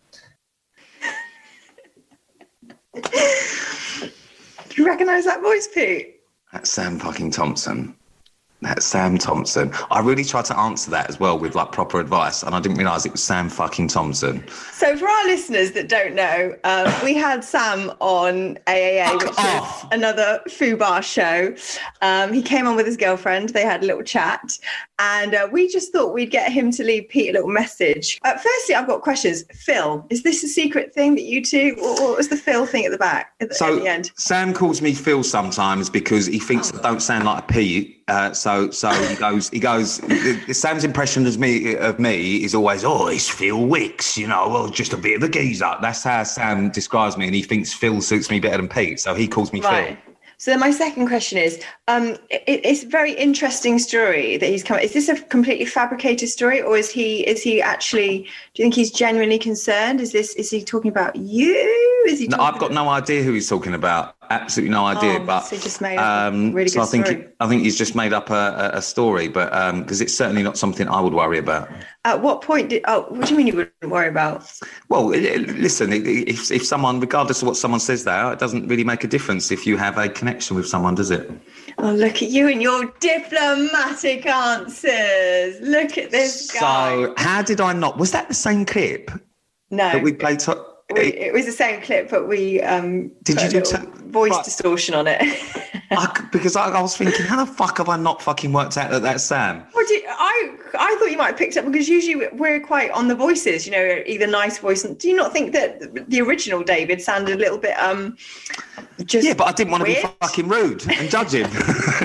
Speaker 2: Do you recognise that voice, Pete?
Speaker 1: That's Sam fucking Thompson. That's Sam Thompson. I really tried to answer that as well with like proper advice, and I didn't realise it was Sam fucking Thompson.
Speaker 2: So for our listeners that don't know, um, we had Sam on A A A, which is another FUBAR show. Um, he came on with his girlfriend. They had a little chat, and uh, we just thought we'd get him to leave Pete a little message. Uh, firstly, I've got questions. Phil, is this a secret thing that you two? What was the Phil thing at the back? At the,
Speaker 1: so
Speaker 2: at the end?
Speaker 1: Sam calls me Phil sometimes because he thinks oh. I don't sound like a Pete. Uh, so, so he goes. He goes. Sam's impression of me of me is always, oh, it's Phil Wicks, you know, well, just a bit of a geezer. That's how Sam describes me, and he thinks Phil suits me better than Pete, so he calls me
Speaker 2: right. Phil. So then my second question is, um, it, it's a very interesting story that he's come. Is this a completely fabricated story, or is he is he actually? Do you think he's genuinely concerned? Is this is he talking about you? Is he?
Speaker 1: No, I've got no idea who he's talking about. Absolutely no idea.
Speaker 2: Oh,
Speaker 1: but
Speaker 2: so he just made up
Speaker 1: um,
Speaker 2: a really
Speaker 1: so
Speaker 2: good
Speaker 1: I think
Speaker 2: story.
Speaker 1: It, I think he's just made up a, a story, but because um, it's certainly not something I would worry about.
Speaker 2: At what point did? Oh, what do you mean you wouldn't worry about?
Speaker 1: Well, listen, if if someone, regardless of what someone says there, it doesn't really make a difference if you have a connection with someone, does it?
Speaker 2: Oh, look at you and your diplomatic answers. Look at this guy.
Speaker 1: So, how did I not? Was that the same clip?
Speaker 2: No.
Speaker 1: That we played. To-
Speaker 2: we, it was the same clip, but we um,
Speaker 1: did
Speaker 2: put
Speaker 1: you
Speaker 2: a
Speaker 1: do
Speaker 2: t- voice
Speaker 1: right.
Speaker 2: distortion on it?
Speaker 1: I, because I, I was thinking, how the fuck have I not fucking worked out that that's Sam?
Speaker 2: Well, do you, I I thought you might have picked up because usually we're quite on the voices, you know, either nice voice. Do you not think that the original David sounded a little bit um just
Speaker 1: yeah, but I didn't want
Speaker 2: weird?
Speaker 1: to be fucking rude and judge him.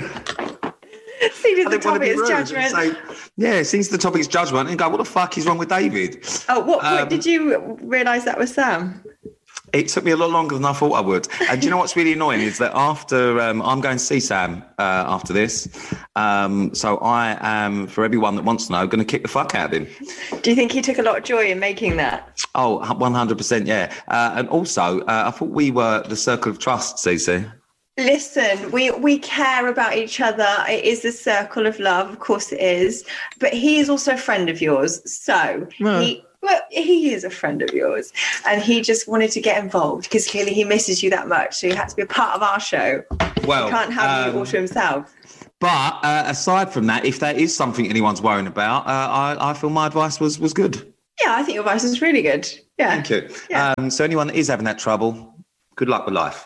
Speaker 2: See to the top of his judgment.
Speaker 1: Say, yeah, seems the top of his judgment and go, what the fuck is wrong with David?
Speaker 2: Oh, what point
Speaker 1: um,
Speaker 2: did you realise that was Sam?
Speaker 1: It took me a lot longer than I thought I would. And do you know what's really annoying is that after um, I'm going to see Sam uh, after this. Um, so I am, for everyone that wants to know, going to kick the fuck out of him.
Speaker 2: Do you think he took a lot of joy in making that?
Speaker 1: Oh, one hundred percent, yeah. Uh, and also, uh, I thought we were the circle of trust, Cece.
Speaker 2: Listen, we, we care about each other. It is a circle of love. Of course it is. But he is also a friend of yours. So
Speaker 1: No.
Speaker 2: he... Well, he is a friend of yours, and he just wanted to get involved because clearly he misses you that much. So he had to be a part of our show.
Speaker 1: Well,
Speaker 2: he can't have
Speaker 1: um,
Speaker 2: you all to himself.
Speaker 1: But uh, aside from that, if that is something anyone's worrying about, uh, I, I feel my advice was was good.
Speaker 2: Yeah, I think your advice is really good. Yeah.
Speaker 1: Thank you.
Speaker 2: Yeah.
Speaker 1: Um, so anyone that is having that trouble, good luck with life.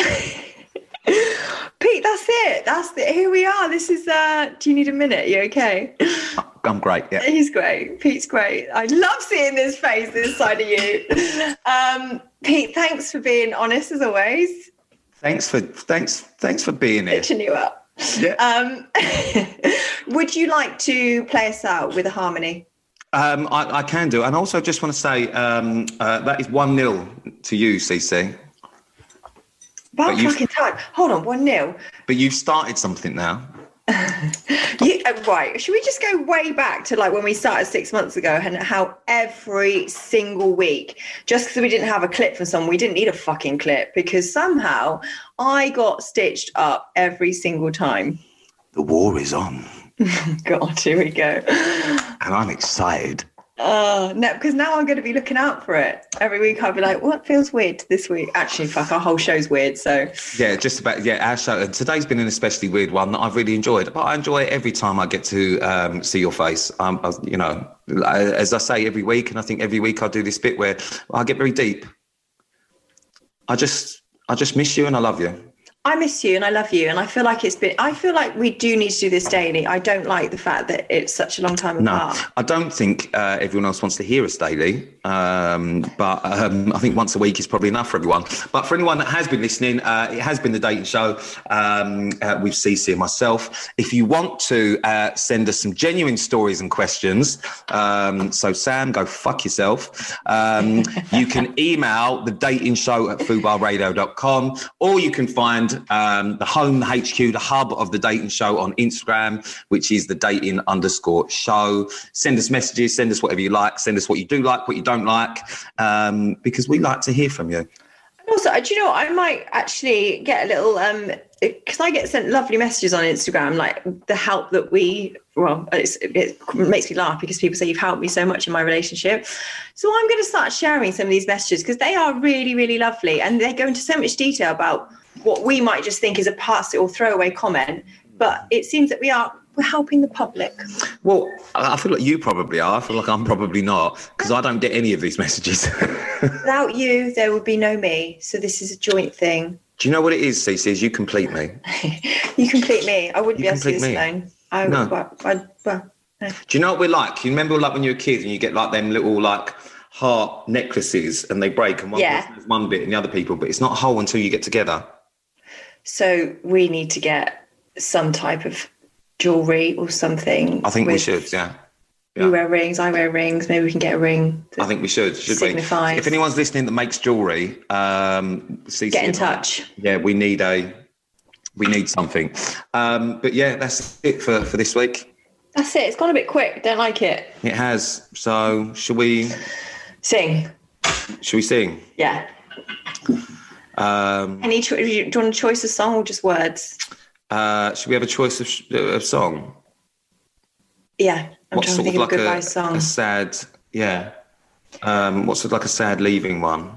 Speaker 2: Pete, that's it. That's it. Here we are. This is, uh, do you need a minute? You okay?
Speaker 1: I'm great, yeah.
Speaker 2: He's great. Pete's great. I love seeing this face, this side of you. Um, Pete, thanks for being honest as always.
Speaker 1: Thanks for thanks thanks for being here.
Speaker 2: Pitching you up.
Speaker 1: Yeah.
Speaker 2: Um, would you like to play us out with a harmony?
Speaker 1: Um, I, I can do. And also just want to say um, uh, that is one nil to you, Cece.
Speaker 2: About
Speaker 1: you-
Speaker 2: fucking time. Hold on, one nil.
Speaker 1: But you've started something now.
Speaker 2: You, uh, right. Should we just go way back to like when we started six months ago and how every single week, just because we didn't have a clip from someone, we didn't need a fucking clip because somehow I got stitched up every single time.
Speaker 1: The war is on.
Speaker 2: God, here we go.
Speaker 1: And I'm excited.
Speaker 2: Oh, no, because now I'm going to be looking out for it. Every week I'll be like, what feels weird this week? Actually, fuck, our whole show's weird, so...
Speaker 1: Yeah, just about, yeah, our show. And today's been an especially weird one that I've really enjoyed. But I enjoy it every time I get to um, see your face. Um, I, you know, as I say every week, and I think every week I do this bit where I get very deep. I just, I just miss you and I love you.
Speaker 2: I miss you and I love you. And I feel like it's been, I feel like we do need to do this daily. I don't like the fact that it's such a long time apart.
Speaker 1: No, I don't think uh, everyone else wants to hear us daily. Um, but um, I think once a week is probably enough for everyone. But for anyone that has been listening, uh, it has been the Dating Show um, uh, with Cece and myself. If you want to uh, send us some genuine stories and questions, um, so Sam, go fuck yourself. Um, you can email the dating show at fubar radio dot com, or you can find Um, the home, the H Q, the hub of the Dating Show on Instagram, which is the dating underscore show. Send us messages, send us whatever you like, send us what you do like, what you don't like, um, because we like to hear from you.
Speaker 2: And also, do you know what? I might actually get a little, um, because I get sent lovely messages on Instagram, like the help that we, well, it's, it makes me laugh because people say you've helped me so much in my relationship. So I'm going to start sharing some of these messages because they are really, really lovely. And they go into so much detail about what we might just think is a pass it or throwaway comment, but it seems that we are we're helping the public.
Speaker 1: Well, I feel like you probably are. I feel like I'm probably not, because I don't get any of these messages.
Speaker 2: Without you, there would be no me. So this is a joint thing.
Speaker 1: Do you know what it is, Cece? Is you complete me.
Speaker 2: You complete me. I wouldn't
Speaker 1: You
Speaker 2: be able to do this
Speaker 1: complete me.
Speaker 2: alone. I,
Speaker 1: No.
Speaker 2: well, I, well, no.
Speaker 1: Do you know what we're like? You remember like when you were kids and you get like them little like heart necklaces and they break and one
Speaker 2: Yeah.
Speaker 1: person has one bit and the other people, but it's not whole until you get together.
Speaker 2: So we need to get some type of jewellery or something.
Speaker 1: I think we
Speaker 2: with-
Speaker 1: should, yeah.
Speaker 2: You
Speaker 1: Yeah.
Speaker 2: wear rings, I wear rings. Maybe we can get a ring. that
Speaker 1: I think we should, should
Speaker 2: signifies.
Speaker 1: we? If anyone's listening that makes jewellery, um, Cece
Speaker 2: Get in
Speaker 1: and I-
Speaker 2: touch.
Speaker 1: Yeah, we need a, we need something. Um, but yeah, that's it for, for this week.
Speaker 2: That's it. It's gone a bit quick. Don't like it.
Speaker 1: It has. So should we,
Speaker 2: Sing.
Speaker 1: should we sing?
Speaker 2: Yeah.
Speaker 1: Um,
Speaker 2: Any cho- do you want a choice of song or just words?
Speaker 1: uh, should we have a choice of, of song?
Speaker 2: Yeah. I'm trying to think of a goodbye
Speaker 1: a,
Speaker 2: song.
Speaker 1: a sad, yeah. Um, what's like a sad leaving one?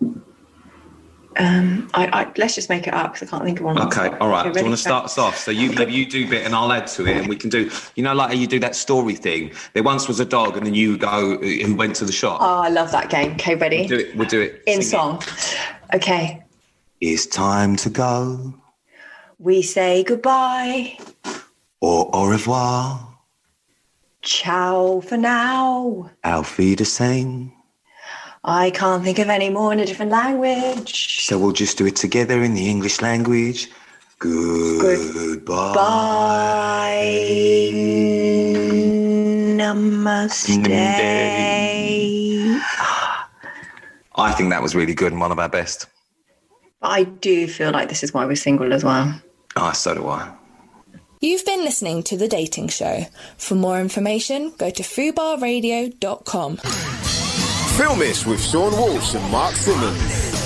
Speaker 2: Um, I, I let's just make it up because I can't think of one.
Speaker 1: Okay, all right.
Speaker 2: Okay,
Speaker 1: Do you
Speaker 2: ready?
Speaker 1: want to start us off? So you you do bit and I'll add to it, and we can do. You know, like how you do that story thing. There once was a dog, and then you go who went to the shop.
Speaker 2: Oh, I love that game. Okay, ready?
Speaker 1: We'll do it. We'll do it
Speaker 2: In
Speaker 1: Sing
Speaker 2: song. Okay.
Speaker 1: It. It's time to go,
Speaker 2: We say goodbye.
Speaker 1: or au revoir.
Speaker 2: Ciao for now.
Speaker 1: Auf Wiedersehen.
Speaker 2: I can't think of any more in a different language.
Speaker 1: So we'll just do it together in the English language. Goodbye.
Speaker 2: Bye. Namaste.
Speaker 1: I think that was really good and one of our best.
Speaker 2: I do feel like this is why we're single as well.
Speaker 1: Ah, oh, so do I.
Speaker 6: You've been listening to The Dating Show. For more information, go to fubar radio dot com.
Speaker 7: Filmish with Sean Walsh and Mark Simmons.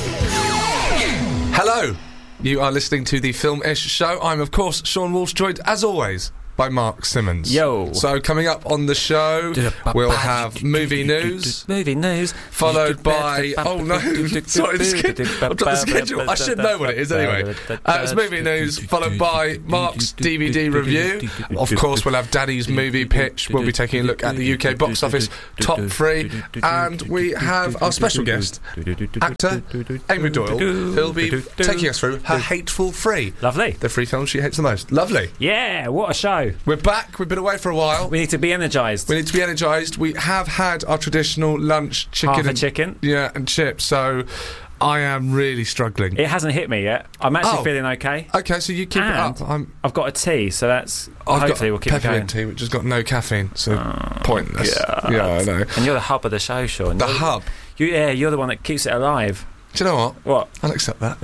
Speaker 8: Hello, you are listening to the Filmish Show. I'm, of course, Sean Walsh, joined, as always, by Mark Simmons.
Speaker 9: Yo.
Speaker 8: So coming up on the show, we'll have movie news.
Speaker 9: Movie news.
Speaker 8: Followed by... Oh, no. Sorry, I've got the schedule. I should know what it is anyway. Uh, it's movie news, followed by Mark's D V D review. Of course, we'll have Danny's movie pitch. We'll be taking a look at the U K box office top three. And we have our special guest, actor Amy Doyle, who'll be taking us through her Hateful Three.
Speaker 9: Lovely.
Speaker 8: The three films she hates the most. Lovely.
Speaker 9: Yeah, what a show.
Speaker 8: We're back. We've been away for a while.
Speaker 9: We need to be energised.
Speaker 8: We need to be energised. We have had our traditional lunch chicken.
Speaker 9: Half a
Speaker 8: and,
Speaker 9: chicken.
Speaker 8: Yeah, and chips. So I am really struggling.
Speaker 9: It hasn't hit me yet. I'm actually
Speaker 8: oh.
Speaker 9: feeling okay.
Speaker 8: Okay, so you keep
Speaker 9: and
Speaker 8: it up. I'm,
Speaker 9: I've got a tea, so that's
Speaker 8: I've
Speaker 9: hopefully
Speaker 8: got
Speaker 9: we'll keep it going.
Speaker 8: peppermint tea, which has got no caffeine, so
Speaker 9: oh,
Speaker 8: pointless.
Speaker 9: God.
Speaker 8: Yeah, I know.
Speaker 9: And you're the hub of the show, Sean.
Speaker 8: The
Speaker 9: you're,
Speaker 8: hub.
Speaker 9: You, yeah, you're the one that keeps it alive.
Speaker 8: Do you know what?
Speaker 9: What?
Speaker 8: I'll accept that.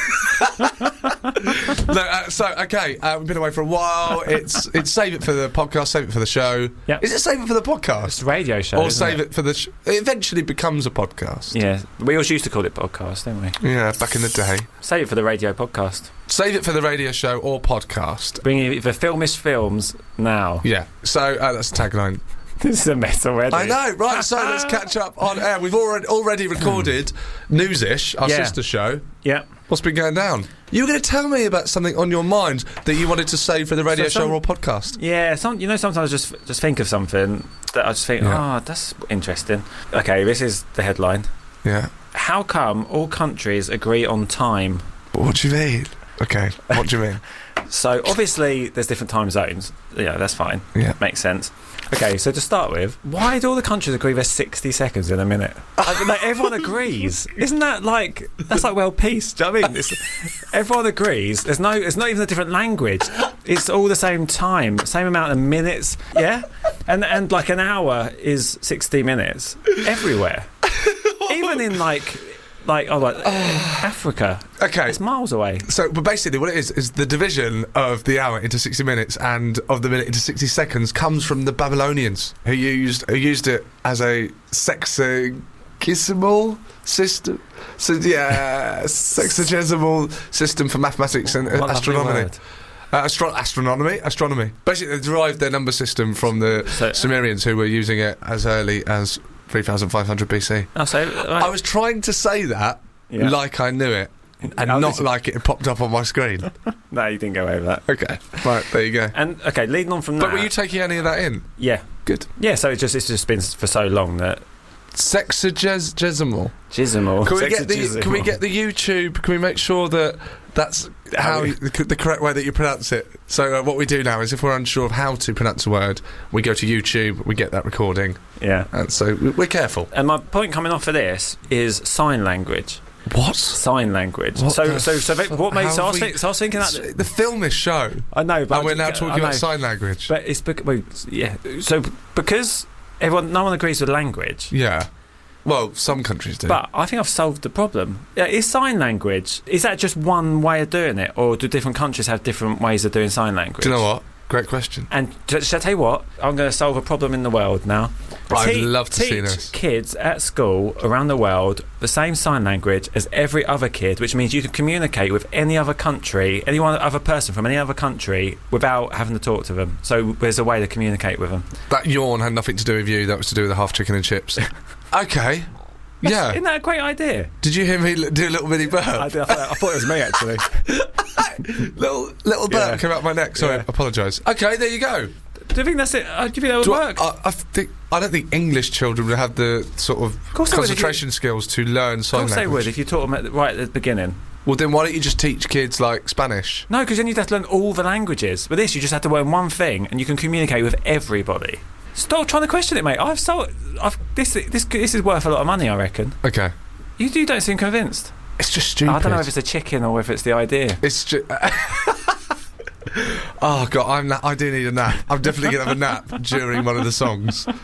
Speaker 8: no, uh, so okay, uh, we've been away for a while. It's it's save it for the podcast, save it for the show.
Speaker 9: Yeah.
Speaker 8: Is it save it for the podcast?
Speaker 9: It's a radio show.
Speaker 8: Or
Speaker 9: isn't
Speaker 8: save
Speaker 9: it?
Speaker 8: it for the. Sh- it eventually becomes a podcast.
Speaker 9: Yeah, we always used to call it podcast, didn't we?
Speaker 8: Yeah, back in the day.
Speaker 9: Save it for the radio podcast.
Speaker 8: Save it for the radio show or podcast.
Speaker 9: Bringing the Filmish films now.
Speaker 8: Yeah. So uh, that's the tagline.
Speaker 9: This is a mess already.
Speaker 8: I know, right? So let's catch up on air. We've already already recorded Newsish, our
Speaker 9: Yeah.
Speaker 8: sister show.
Speaker 9: Yeah.
Speaker 8: What's been going down? You were going to tell me about something on your mind that you wanted to save for the radio
Speaker 9: So some-
Speaker 8: show or podcast.
Speaker 9: Yeah, some you know sometimes I just just think of something that I just think,
Speaker 8: Yeah.
Speaker 9: oh, that's interesting. Okay, this is the headline.
Speaker 8: Yeah.
Speaker 9: How come all countries agree on time?
Speaker 8: What do you mean? Okay. What do you mean?
Speaker 9: So obviously there's different time zones. Yeah, that's fine.
Speaker 8: Yeah.
Speaker 9: Makes sense. Okay, so to start with, why do all the countries agree there's sixty seconds in a minute? I mean, like, everyone agrees. Isn't that like, that's like world peace? Do you know what I mean? It's, everyone agrees. There's no, it's not even a different language. It's all the same time, same amount of minutes. Yeah? And, and like an hour is sixty minutes everywhere. Even in like, like, oh, like Africa.
Speaker 8: Okay.
Speaker 9: It's miles away.
Speaker 8: So, but basically what it is, is the division of the hour into sixty minutes and of the minute into sixty seconds comes from the Babylonians, who used who used it as a sexagesimal system. So, yeah, sexagesimal system for mathematics and uh,
Speaker 9: What a lovely
Speaker 8: astronomy.
Speaker 9: word.
Speaker 8: Uh, astro- astronomy, astronomy. Basically, they derived their number system from the
Speaker 9: So-
Speaker 8: Sumerians, who were using it as early as three thousand five hundred B C.
Speaker 9: Oh, so,
Speaker 8: I was trying to say that
Speaker 9: Yeah.
Speaker 8: like I knew it, and
Speaker 9: Oh,
Speaker 8: not
Speaker 9: this-
Speaker 8: like it had popped up on my screen.
Speaker 9: no, you didn't go over that.
Speaker 8: Okay, right, there you go.
Speaker 9: And okay, leading on from
Speaker 8: But
Speaker 9: that.
Speaker 8: were you taking any of that in?
Speaker 9: Yeah,
Speaker 8: Good.
Speaker 9: yeah. So it's just it's just been for so long that
Speaker 8: Sexagesimal.
Speaker 9: Jismal.
Speaker 8: Can we get the Can we get the YouTube? Can we make sure that that's how
Speaker 9: we-
Speaker 8: the, the correct way that you pronounce it? So uh, what we do now is, if we're unsure of how to pronounce a word, we go to YouTube, we get that recording,
Speaker 9: Yeah.
Speaker 8: and so we- we're careful.
Speaker 9: And my point coming off of this is sign language.
Speaker 8: What?
Speaker 9: Sign language.
Speaker 8: What
Speaker 9: so,
Speaker 8: the
Speaker 9: so, so,
Speaker 8: fuck?
Speaker 9: what makes? So I,
Speaker 8: How
Speaker 9: was
Speaker 8: have
Speaker 9: think,
Speaker 8: we-
Speaker 9: so I was thinking that.
Speaker 8: The film is show,
Speaker 9: I know, but
Speaker 8: and we're now
Speaker 9: I
Speaker 8: talking
Speaker 9: know.
Speaker 8: about sign language.
Speaker 9: But it's bec- well, yeah. So because everyone, no one agrees with language.
Speaker 8: Yeah. Well, some countries do.
Speaker 9: But I think I've solved the problem. Yeah, is sign language, is that just one way of doing it, or do different countries have different ways of doing sign language?
Speaker 8: Do you know what? Great question.
Speaker 9: And t- shall I tell you what? I'm going to solve a problem in the world now.
Speaker 8: I'd
Speaker 9: Te-
Speaker 8: love to
Speaker 9: teach
Speaker 8: see this.
Speaker 9: kids at school around the world the same sign language as every other kid, which means you can communicate with any other country, any one other person from any other country without having to talk to them. So there's a way to communicate with them.
Speaker 8: That yawn had nothing to do with you. That was to do with the half chicken and chips. Okay. Yeah.
Speaker 9: Isn't that a great idea?
Speaker 8: Did you hear me l- do a little mini burp?
Speaker 9: I, did, I, thought, I thought it was me, actually.
Speaker 8: little little burp
Speaker 9: Yeah.
Speaker 8: came out my neck. Sorry,
Speaker 9: Yeah.
Speaker 8: apologise. Okay, there you go.
Speaker 9: Do you think that's it? Uh, do you think that would
Speaker 8: Do I,
Speaker 9: work?
Speaker 8: I, I think I don't think English children would have the sort of,
Speaker 9: course they would if you-
Speaker 8: concentration skills to learn
Speaker 9: of
Speaker 8: sign
Speaker 9: course they
Speaker 8: language.
Speaker 9: would if you taught them at the, right at the beginning.
Speaker 8: Well, then why don't you just teach kids like Spanish?
Speaker 9: No, because then you'd have to learn all the languages. With this, you just have to learn one thing, and you can communicate with everybody. Stop trying to question it, mate. I've sold. I've this. This. This is worth a lot of money, I reckon.
Speaker 8: Okay,
Speaker 9: You, you don't seem convinced.
Speaker 8: it's just stupid.
Speaker 9: I don't know if it's a chicken or if it's the idea.
Speaker 8: It's just. Oh god, I'm na- I do need a nap. I'm definitely gonna have a nap during one of the songs.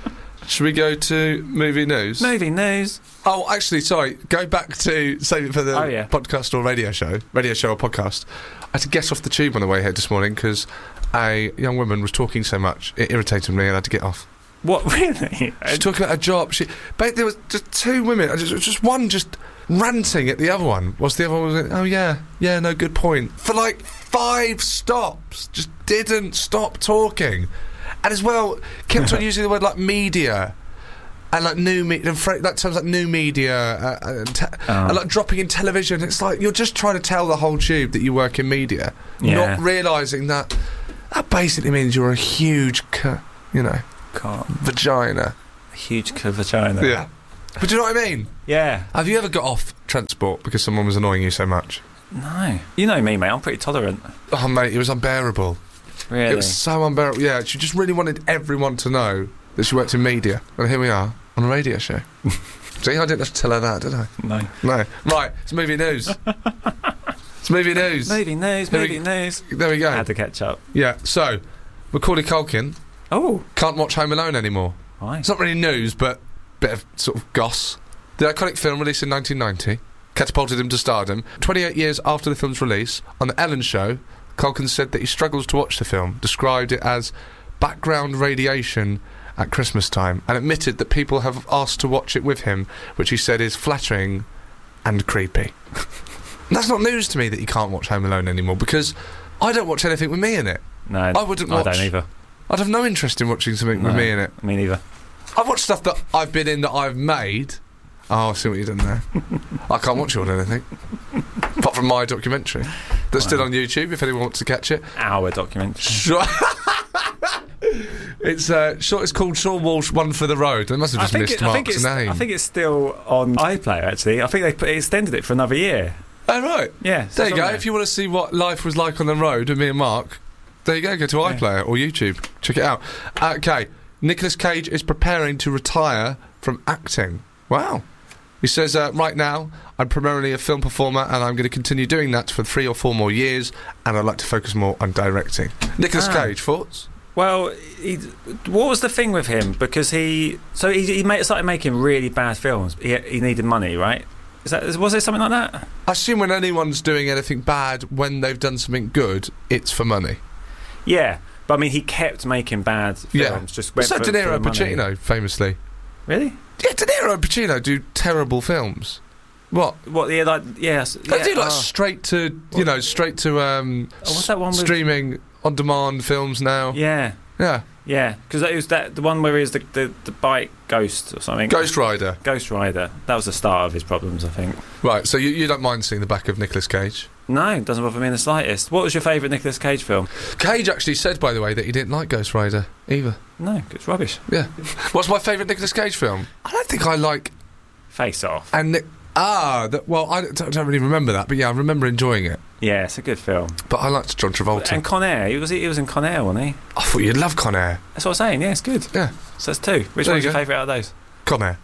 Speaker 8: Should we go to movie news?
Speaker 9: Movie news.
Speaker 8: Oh, actually, sorry. Go back to save it for the
Speaker 9: oh, yeah.
Speaker 8: podcast or radio show, radio show or podcast. I had to get off the tube on the way here this morning because a young woman was talking so much it irritated me and I had to get off.
Speaker 9: What, really?
Speaker 8: She's talking about her job. She, but there was just two women. Just, just one just ranting at the other one. Whilst the other one was like, oh yeah, yeah, no, good point. For like five stops, just didn't stop talking, and as well kept on using the word like media. And like new media, like terms like new media, uh, and, te- oh. and like dropping in television. It's like you're just trying to tell the whole tube that you work in media, yeah. not realising that that basically means you're a huge, c- you know,
Speaker 9: Can't.
Speaker 8: vagina.
Speaker 9: A huge c- vagina.
Speaker 8: Yeah. But do you know what I mean?
Speaker 9: Yeah.
Speaker 8: Have you ever got off transport because someone was annoying you so much?
Speaker 9: No. You know me, mate. I'm pretty tolerant.
Speaker 8: Oh, mate, it was unbearable.
Speaker 9: Really?
Speaker 8: It was so unbearable. Yeah, she just really wanted everyone to know that she worked in media. And here we are, on a radio show. See, I didn't have to tell her that, did I?
Speaker 9: No.
Speaker 8: No. Right, it's movie news. It's movie news.
Speaker 9: Movie news,
Speaker 8: There
Speaker 9: movie
Speaker 8: we-
Speaker 9: news.
Speaker 8: There we go.
Speaker 9: Had to catch up.
Speaker 8: Yeah, so, Macaulay Culkin
Speaker 9: Oh.
Speaker 8: can't watch Home Alone anymore.
Speaker 9: Right.
Speaker 8: It's not really news, but bit of sort of goss. The iconic film, released in nineteen ninety, catapulted him to stardom. twenty-eight years after the film's release, on The Ellen Show, Culkin said that he struggles to watch the film, described it as background radiation at Christmas time, and admitted that people have asked to watch it with him, which he said is flattering and creepy. That's not news to me that you can't watch Home Alone anymore, because I don't watch anything with me in it.
Speaker 9: No,
Speaker 8: I wouldn't watch.
Speaker 9: I don't either.
Speaker 8: I'd have no interest in watching something
Speaker 9: No,
Speaker 8: with me in it.
Speaker 9: Me neither.
Speaker 8: I've watched stuff that I've been in that I've made. Oh, I see what you've done there. I can't watch it on anything. Apart from my documentary. That's
Speaker 9: Wow.
Speaker 8: still on YouTube if anyone wants to catch it.
Speaker 9: Our documentary.
Speaker 8: Sure. It's uh, short. It's called Sean Walsh One for the Road. They must have just missed
Speaker 9: it, I think
Speaker 8: Mark's
Speaker 9: it's,
Speaker 8: name.
Speaker 9: I think it's still on iPlayer, actually. I think they put, extended it for another year.
Speaker 8: Oh, right.
Speaker 9: Yeah. so
Speaker 8: There you
Speaker 9: it's
Speaker 8: go.
Speaker 9: on there.
Speaker 8: If you want to see what life was like on the road with me and Mark, there you go. Go to
Speaker 9: Yeah.
Speaker 8: iPlayer or YouTube. Check it out. Okay. Nicolas Cage is preparing to retire from acting. Wow. He says, uh, right now, I'm primarily a film performer and I'm going to continue doing that for three or four more years, and I'd like to focus more on directing. Nicolas
Speaker 9: Ah.
Speaker 8: Cage, thoughts?
Speaker 9: Well, he, what was the thing with him? Because he... So he, he made, started making really bad films. He, he needed money, right? Is that, was there something like that?
Speaker 8: I assume when anyone's doing anything bad, when they've done something good, it's for money.
Speaker 9: Yeah. But I mean, he kept making bad films.
Speaker 8: Yeah.
Speaker 9: Just went
Speaker 8: So
Speaker 9: for,
Speaker 8: De Niro
Speaker 9: for
Speaker 8: and
Speaker 9: money.
Speaker 8: Pacino, famously.
Speaker 9: Really?
Speaker 8: Yeah, De Niro and Pacino do terrible films. What?
Speaker 9: What? Yeah, like yes.
Speaker 8: They
Speaker 9: yeah,
Speaker 8: do like
Speaker 9: oh.
Speaker 8: straight to, you know, straight to um,
Speaker 9: Oh, what's that one with-
Speaker 8: streaming on demand films now.
Speaker 9: Yeah,
Speaker 8: Yeah.
Speaker 9: yeah. Because it was that the one where he was the, the the bike ghost or something.
Speaker 8: Ghost Rider.
Speaker 9: Ghost Rider. That was the start of his problems, I think.
Speaker 8: Right, so you, you don't mind seeing the back of Nicolas Cage?
Speaker 9: No, it doesn't bother me in the slightest. What was your favourite Nicolas Cage film?
Speaker 8: Cage actually said, by the way, that he didn't like Ghost Rider either.
Speaker 9: No, it's rubbish.
Speaker 8: Yeah. What's my favourite Nicolas Cage film? I don't think I like...
Speaker 9: Face Off.
Speaker 8: And Nick... Ah, that, well, I don't, don't really remember that, but yeah, I remember enjoying it.
Speaker 9: Yeah, it's a good film.
Speaker 8: But I liked John Travolta.
Speaker 9: And Con Air. He was he was in Con Air, wasn't he?
Speaker 8: I thought you'd love Con Air.
Speaker 9: That's what I'm saying. Yeah, it's good.
Speaker 8: Yeah.
Speaker 9: So that's two. Which
Speaker 8: There
Speaker 9: one's
Speaker 8: you
Speaker 9: your
Speaker 8: go.
Speaker 9: favourite out of those?
Speaker 8: Con Air.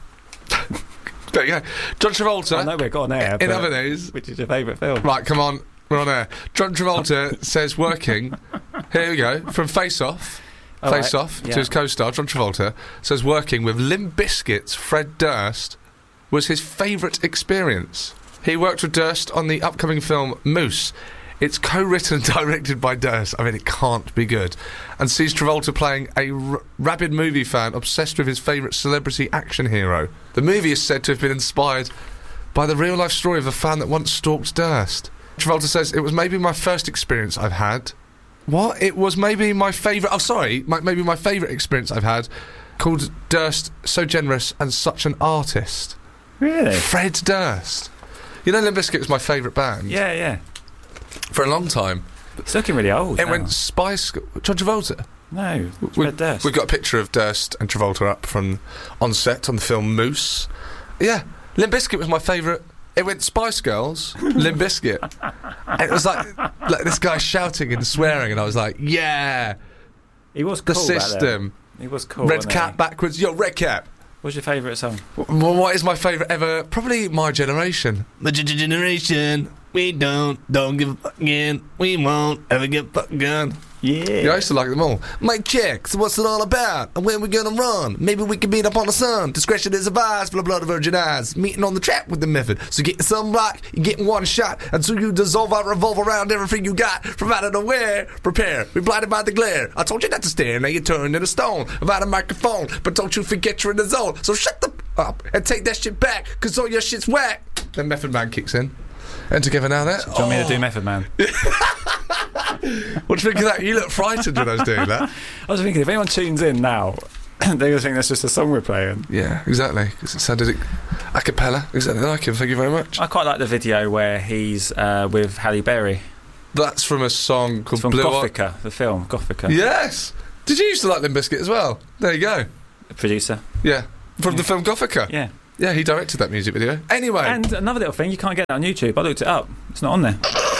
Speaker 8: There you go. John Travolta.
Speaker 9: I know we're Con Air.
Speaker 8: In
Speaker 9: but
Speaker 8: other news...
Speaker 9: which is your favourite film?
Speaker 8: Right, come on. We're on air. John Travolta says working... Here we go. From Face Off.
Speaker 9: All
Speaker 8: Face
Speaker 9: right,
Speaker 8: Off,
Speaker 9: yeah.
Speaker 8: to his co-star, John Travolta, says working with Limp Bizkit's Fred Durst was his favourite experience. He worked with Durst on the upcoming film Moose. It's co-written and directed by Durst. I mean, it can't be good. And sees Travolta playing a r- rabid movie fan obsessed with his favourite celebrity action hero. The movie is said to have been inspired by the real-life story of a fan that once stalked Durst. Travolta says, it was maybe my first experience I've had. What? It was maybe my favourite... Oh, sorry. My, maybe my favourite experience I've had, called Durst so generous and such an artist.
Speaker 9: Really?
Speaker 8: Fred Durst. You know Limp Bizkit was my favourite band?
Speaker 9: Yeah, yeah.
Speaker 8: For a long time.
Speaker 9: It's looking really old.
Speaker 8: It
Speaker 9: now.
Speaker 8: went Spice... John Travolta.
Speaker 9: No, it's
Speaker 8: We-
Speaker 9: Fred Durst.
Speaker 8: We've got a picture of Durst and Travolta up from on set on the film Moose. Yeah. Limp Bizkit was my favourite... It went Spice Girls, Limp Bizkit. And it was like, like this guy shouting and swearing, and I was like, yeah,
Speaker 9: He was
Speaker 8: the
Speaker 9: cool back then.
Speaker 8: system.
Speaker 9: He was cool.
Speaker 8: Red
Speaker 9: wasn't
Speaker 8: Cap
Speaker 9: he?
Speaker 8: backwards. Yo, Red Cap.
Speaker 9: What's your favourite song?
Speaker 8: Well, what is my favourite ever? Probably My Generation. My G- Generation. We don't, don't give a fuck again. We won't ever get fucked again.
Speaker 9: Yeah.
Speaker 8: yeah, I used to like them all. Mike check, so what's it all about? And when we gonna run? Maybe we can beat up on the sun. Discretion is advised for the blood of virgin eyes. Meeting on the trap with the method. So get some block, you get one shot until you dissolve out, revolve around everything you got. From out of nowhere, prepare. Be blinded by the glare. I told you not to stare, now you turn into stone. About a microphone, but don't you forget you're in the zone. So shut the up and take that shit back, cause all your shit's whack. Then Method Man kicks in. And together now there.
Speaker 9: Do you want me to do Method Man?
Speaker 8: What do you think of that? You look frightened when I was doing that.
Speaker 9: I was thinking, if anyone tunes in now, they're going to think that's just a song we're playing.
Speaker 8: Yeah, exactly. Because it sounded a cappella. Exactly like him. Thank you very much.
Speaker 9: I quite like the video where he's uh, with Halle Berry.
Speaker 8: That's from a song called
Speaker 9: it's from
Speaker 8: Blue
Speaker 9: Gothica, Eye. The film, Gothica.
Speaker 8: Yes. Did you used to like Limp Bizkit as well? There you go.
Speaker 9: The producer.
Speaker 8: Yeah. From
Speaker 9: yeah.
Speaker 8: the film Gothica.
Speaker 9: Yeah.
Speaker 8: Yeah, he directed that music video. Anyway.
Speaker 9: And another little thing, you can't get that on YouTube. I looked it up. It's not on there.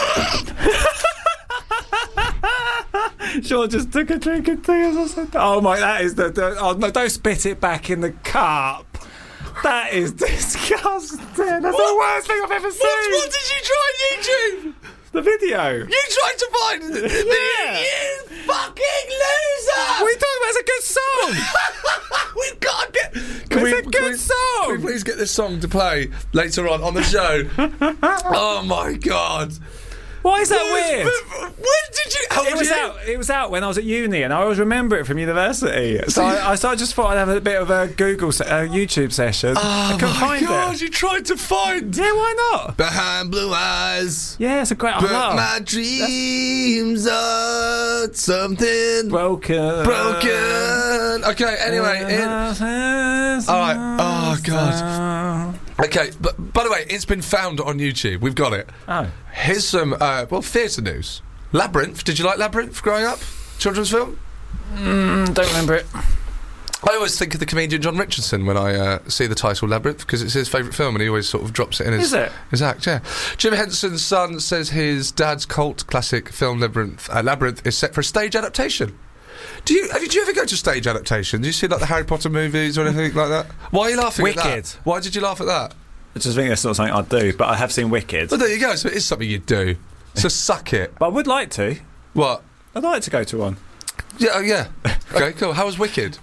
Speaker 9: Sean just took a drink of tea as I said that. Oh my, that is the, the... Oh no, don't spit it back in the cup. That is disgusting. That's what? the worst thing I've ever seen.
Speaker 8: What, what did you try on YouTube?
Speaker 9: The video.
Speaker 8: You tried to find the
Speaker 9: yeah.
Speaker 8: video. You fucking loser.
Speaker 9: What are you talking about? It's a good song.
Speaker 8: We've got to get...
Speaker 9: Can it's we, a good
Speaker 8: can we,
Speaker 9: song.
Speaker 8: Can we please get this song to play later on on the show? Oh my God.
Speaker 9: Why is that weird?
Speaker 8: When did you... How
Speaker 9: it was
Speaker 8: you?
Speaker 9: out. It was out when I was at uni, and I always remember it from university. So I, I, so I just thought I'd have a bit of a Google, se- uh, YouTube session.
Speaker 8: Oh
Speaker 9: I couldn't
Speaker 8: my
Speaker 9: find
Speaker 8: God!
Speaker 9: it.
Speaker 8: You tried to find.
Speaker 9: Yeah, why not?
Speaker 8: Behind blue eyes.
Speaker 9: Yeah, it's a great.
Speaker 8: But
Speaker 9: I love.
Speaker 8: my dreams That's... are something
Speaker 9: broken.
Speaker 8: Broken. Okay. Anyway. In... All right. Oh God. Okay, but by the way, it's been found on YouTube. We've got it.
Speaker 9: Oh.
Speaker 8: Here's some, uh, well, theatre news. Labyrinth. Did you like Labyrinth growing up? Children's film?
Speaker 9: Mm, don't remember it.
Speaker 8: I always think of the comedian John Richardson when I uh, see the title Labyrinth, because it's his favourite film and he always sort of drops it in his,
Speaker 9: Is it?
Speaker 8: his act, yeah. Jim Henson's son says his dad's cult classic film Labyrinth, uh, Labyrinth is set for a stage adaptation. Do you, did you ever go to stage adaptation? Do you see like the Harry Potter movies or anything like that? Why are you laughing
Speaker 9: Wicked.
Speaker 8: at that? Why did you laugh at that?
Speaker 9: I just think that's not something I'd do, but I have seen Wicked.
Speaker 8: Well, there you go. So it is something you'd do. So suck it.
Speaker 9: But I would like to.
Speaker 8: What?
Speaker 9: I'd like to go to one.
Speaker 8: Yeah, oh, yeah. Okay, cool. How was Wicked?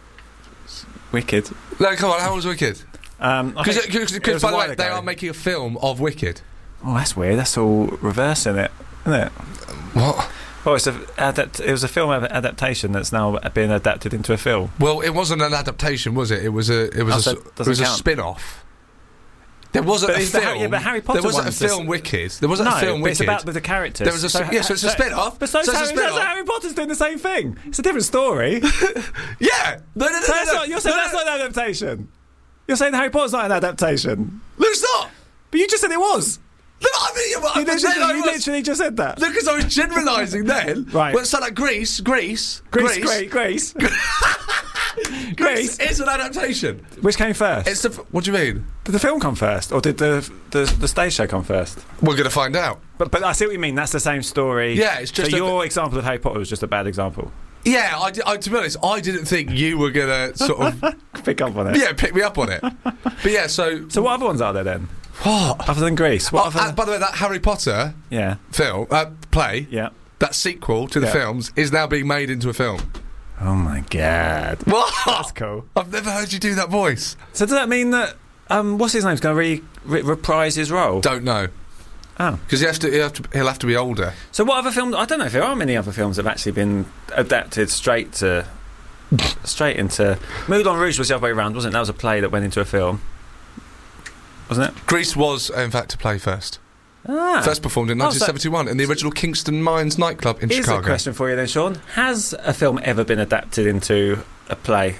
Speaker 9: Wicked.
Speaker 8: No, come on. How was Wicked?
Speaker 9: Um,
Speaker 8: Because, by the way, they are making a film of Wicked.
Speaker 9: Oh, that's weird. That's all reversing it, isn't it?
Speaker 8: What?
Speaker 9: Oh, it's a adapt- it was a film adaptation that's now been adapted into a film.
Speaker 8: Well, it wasn't an adaptation, was it? It was a it was
Speaker 9: oh,
Speaker 8: a,
Speaker 9: so
Speaker 8: it was a
Speaker 9: count.
Speaker 8: spin-off. There wasn't
Speaker 9: but
Speaker 8: a film.
Speaker 9: The, yeah, but Harry Potter
Speaker 8: there wasn't a
Speaker 9: one's
Speaker 8: film
Speaker 9: just,
Speaker 8: Wicked. There wasn't
Speaker 9: no,
Speaker 8: a film
Speaker 9: but
Speaker 8: Wicked.
Speaker 9: It's about the characters.
Speaker 8: There was a
Speaker 9: so,
Speaker 8: yeah, so it's a
Speaker 9: so,
Speaker 8: spin-off.
Speaker 9: But so,
Speaker 8: so,
Speaker 9: so,
Speaker 8: it's a
Speaker 9: so,
Speaker 8: spin-off.
Speaker 9: so Harry Potter's doing the same thing. It's a different story.
Speaker 8: Yeah. No, no, no,
Speaker 9: so
Speaker 8: no,
Speaker 9: that's
Speaker 8: no,
Speaker 9: not, you're saying
Speaker 8: no,
Speaker 9: that's
Speaker 8: no.
Speaker 9: not an adaptation. You're saying Harry Potter's not an adaptation.
Speaker 8: No, it's not.
Speaker 9: But you just said it was.
Speaker 8: No, I mean,
Speaker 9: you,
Speaker 8: I
Speaker 9: literally, you
Speaker 8: was,
Speaker 9: literally just said that.
Speaker 8: No, because I was generalising then.
Speaker 9: Right.
Speaker 8: Well, so like Greece, Greece,
Speaker 9: Greece,
Speaker 8: Greece,
Speaker 9: Greece.
Speaker 8: Greece. Greece is an adaptation.
Speaker 9: Which came first?
Speaker 8: It's the. What do you mean?
Speaker 9: Did the film come first, or did the the, the stage show come first?
Speaker 8: We're going to find out.
Speaker 9: But but I see what you mean. That's the same story.
Speaker 8: Yeah, it's just
Speaker 9: so
Speaker 8: a,
Speaker 9: your example of Harry Potter was just a bad example.
Speaker 8: Yeah, I, I, to be honest, I didn't think you were going to sort of
Speaker 9: pick up on it.
Speaker 8: Yeah, pick me up on it. But yeah, so
Speaker 9: so what other ones are there then?
Speaker 8: What
Speaker 9: other than Greece? What
Speaker 8: oh,
Speaker 9: other...
Speaker 8: uh, by the way, that Harry Potter
Speaker 9: yeah
Speaker 8: film uh, play
Speaker 9: yeah
Speaker 8: that sequel to the
Speaker 9: yeah.
Speaker 8: films is now being made into a film.
Speaker 9: Oh my God!
Speaker 8: What?
Speaker 9: That's cool.
Speaker 8: I've never heard you do that voice.
Speaker 9: So does that mean that um, what's his name's going to re- re- reprise his role?
Speaker 8: Don't know.
Speaker 9: Oh,
Speaker 8: because he has to, he'll have to. He'll have to be older.
Speaker 9: So what other films? I don't know if there are many other films that have actually been adapted straight to straight into. Moulin Rouge was the other way around, wasn't it? That was a play that went into a film, wasn't it?
Speaker 8: Grease was, in fact, to play first.
Speaker 9: Ah.
Speaker 8: First performed in nineteen seventy-one oh, so in the original Kingston Mines nightclub in
Speaker 9: Here's
Speaker 8: Chicago.
Speaker 9: Here's a question for you then, Sean. Has a film ever been adapted into a play?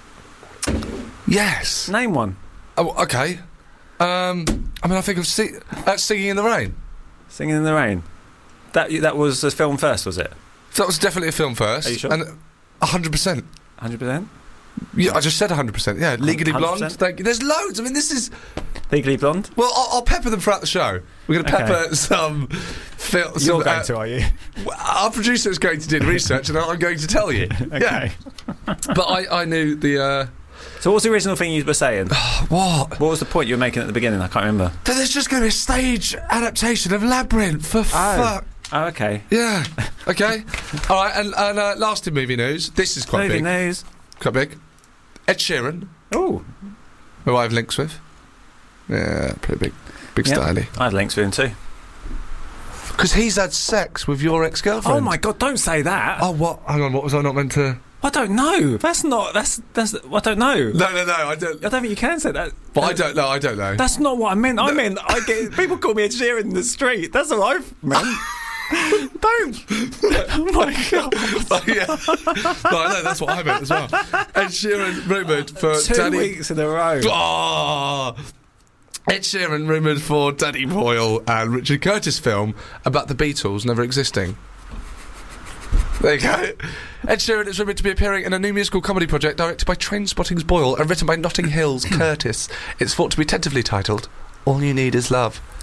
Speaker 8: Yes.
Speaker 9: Name one.
Speaker 8: Oh, okay. Um, I mean, I think of sing- uh, Singing in the Rain.
Speaker 9: Singing in the Rain. That that was a film first, was it?
Speaker 8: That was definitely a film first.
Speaker 9: Are you sure?
Speaker 8: And one hundred percent.
Speaker 9: one hundred percent?
Speaker 8: Yeah, I just said one hundred percent. Yeah, Legally
Speaker 9: one hundred percent?
Speaker 8: Blonde. Thank you. There's loads. I mean, this is...
Speaker 9: Legally Blonde?
Speaker 8: Well, I'll, I'll pepper them throughout the show. We're going to pepper
Speaker 9: Okay.
Speaker 8: some... Fil-
Speaker 9: You're
Speaker 8: some,
Speaker 9: going
Speaker 8: uh,
Speaker 9: to, are you?
Speaker 8: Our producer is going to do the research and I'm going to tell you.
Speaker 9: Okay.
Speaker 8: Yeah. But I, I knew the... Uh,
Speaker 9: So what was the original thing you were saying?
Speaker 8: what?
Speaker 9: What was the point you were making at the beginning? I can't remember.
Speaker 8: That there's just going to be a stage adaptation of Labyrinth, for
Speaker 9: Oh.
Speaker 8: fuck.
Speaker 9: Oh, okay.
Speaker 8: Yeah. Okay. All right. And, and uh, last in movie news. This is quite
Speaker 9: movie
Speaker 8: big.
Speaker 9: Movie news.
Speaker 8: Quite big. Ed Sheeran.
Speaker 9: Oh.
Speaker 8: Who I have links with. Yeah, pretty big. Big
Speaker 9: yep.
Speaker 8: styly.
Speaker 9: I had links with him too.
Speaker 8: Because he's had sex with your ex-girlfriend.
Speaker 9: Oh my God, don't say that.
Speaker 8: Oh, what? Hang on, what was I not meant to...
Speaker 9: I don't know. That's not... That's... that's. I don't know.
Speaker 8: No, no, no, I don't...
Speaker 9: I don't think you can say that.
Speaker 8: But I don't know, I don't know.
Speaker 9: That's not what I meant.
Speaker 8: No.
Speaker 9: I meant... I get people call me Ed Sheeran in the street. That's what I've meant. Don't. Oh my God.
Speaker 8: Oh, yeah. No, I know, that's what I meant as well. Ed Sheeran rumoured for
Speaker 9: Two
Speaker 8: Danny...
Speaker 9: weeks in a row.
Speaker 8: Oh... Ed Sheeran rumoured for Danny Boyle and Richard Curtis film about the Beatles never existing. There you go. Ed Sheeran is rumoured to be appearing in a new musical comedy project directed by Trainspotting's Boyle and written by Notting Hill's Curtis. It's thought to be tentatively titled All You Need Is Love.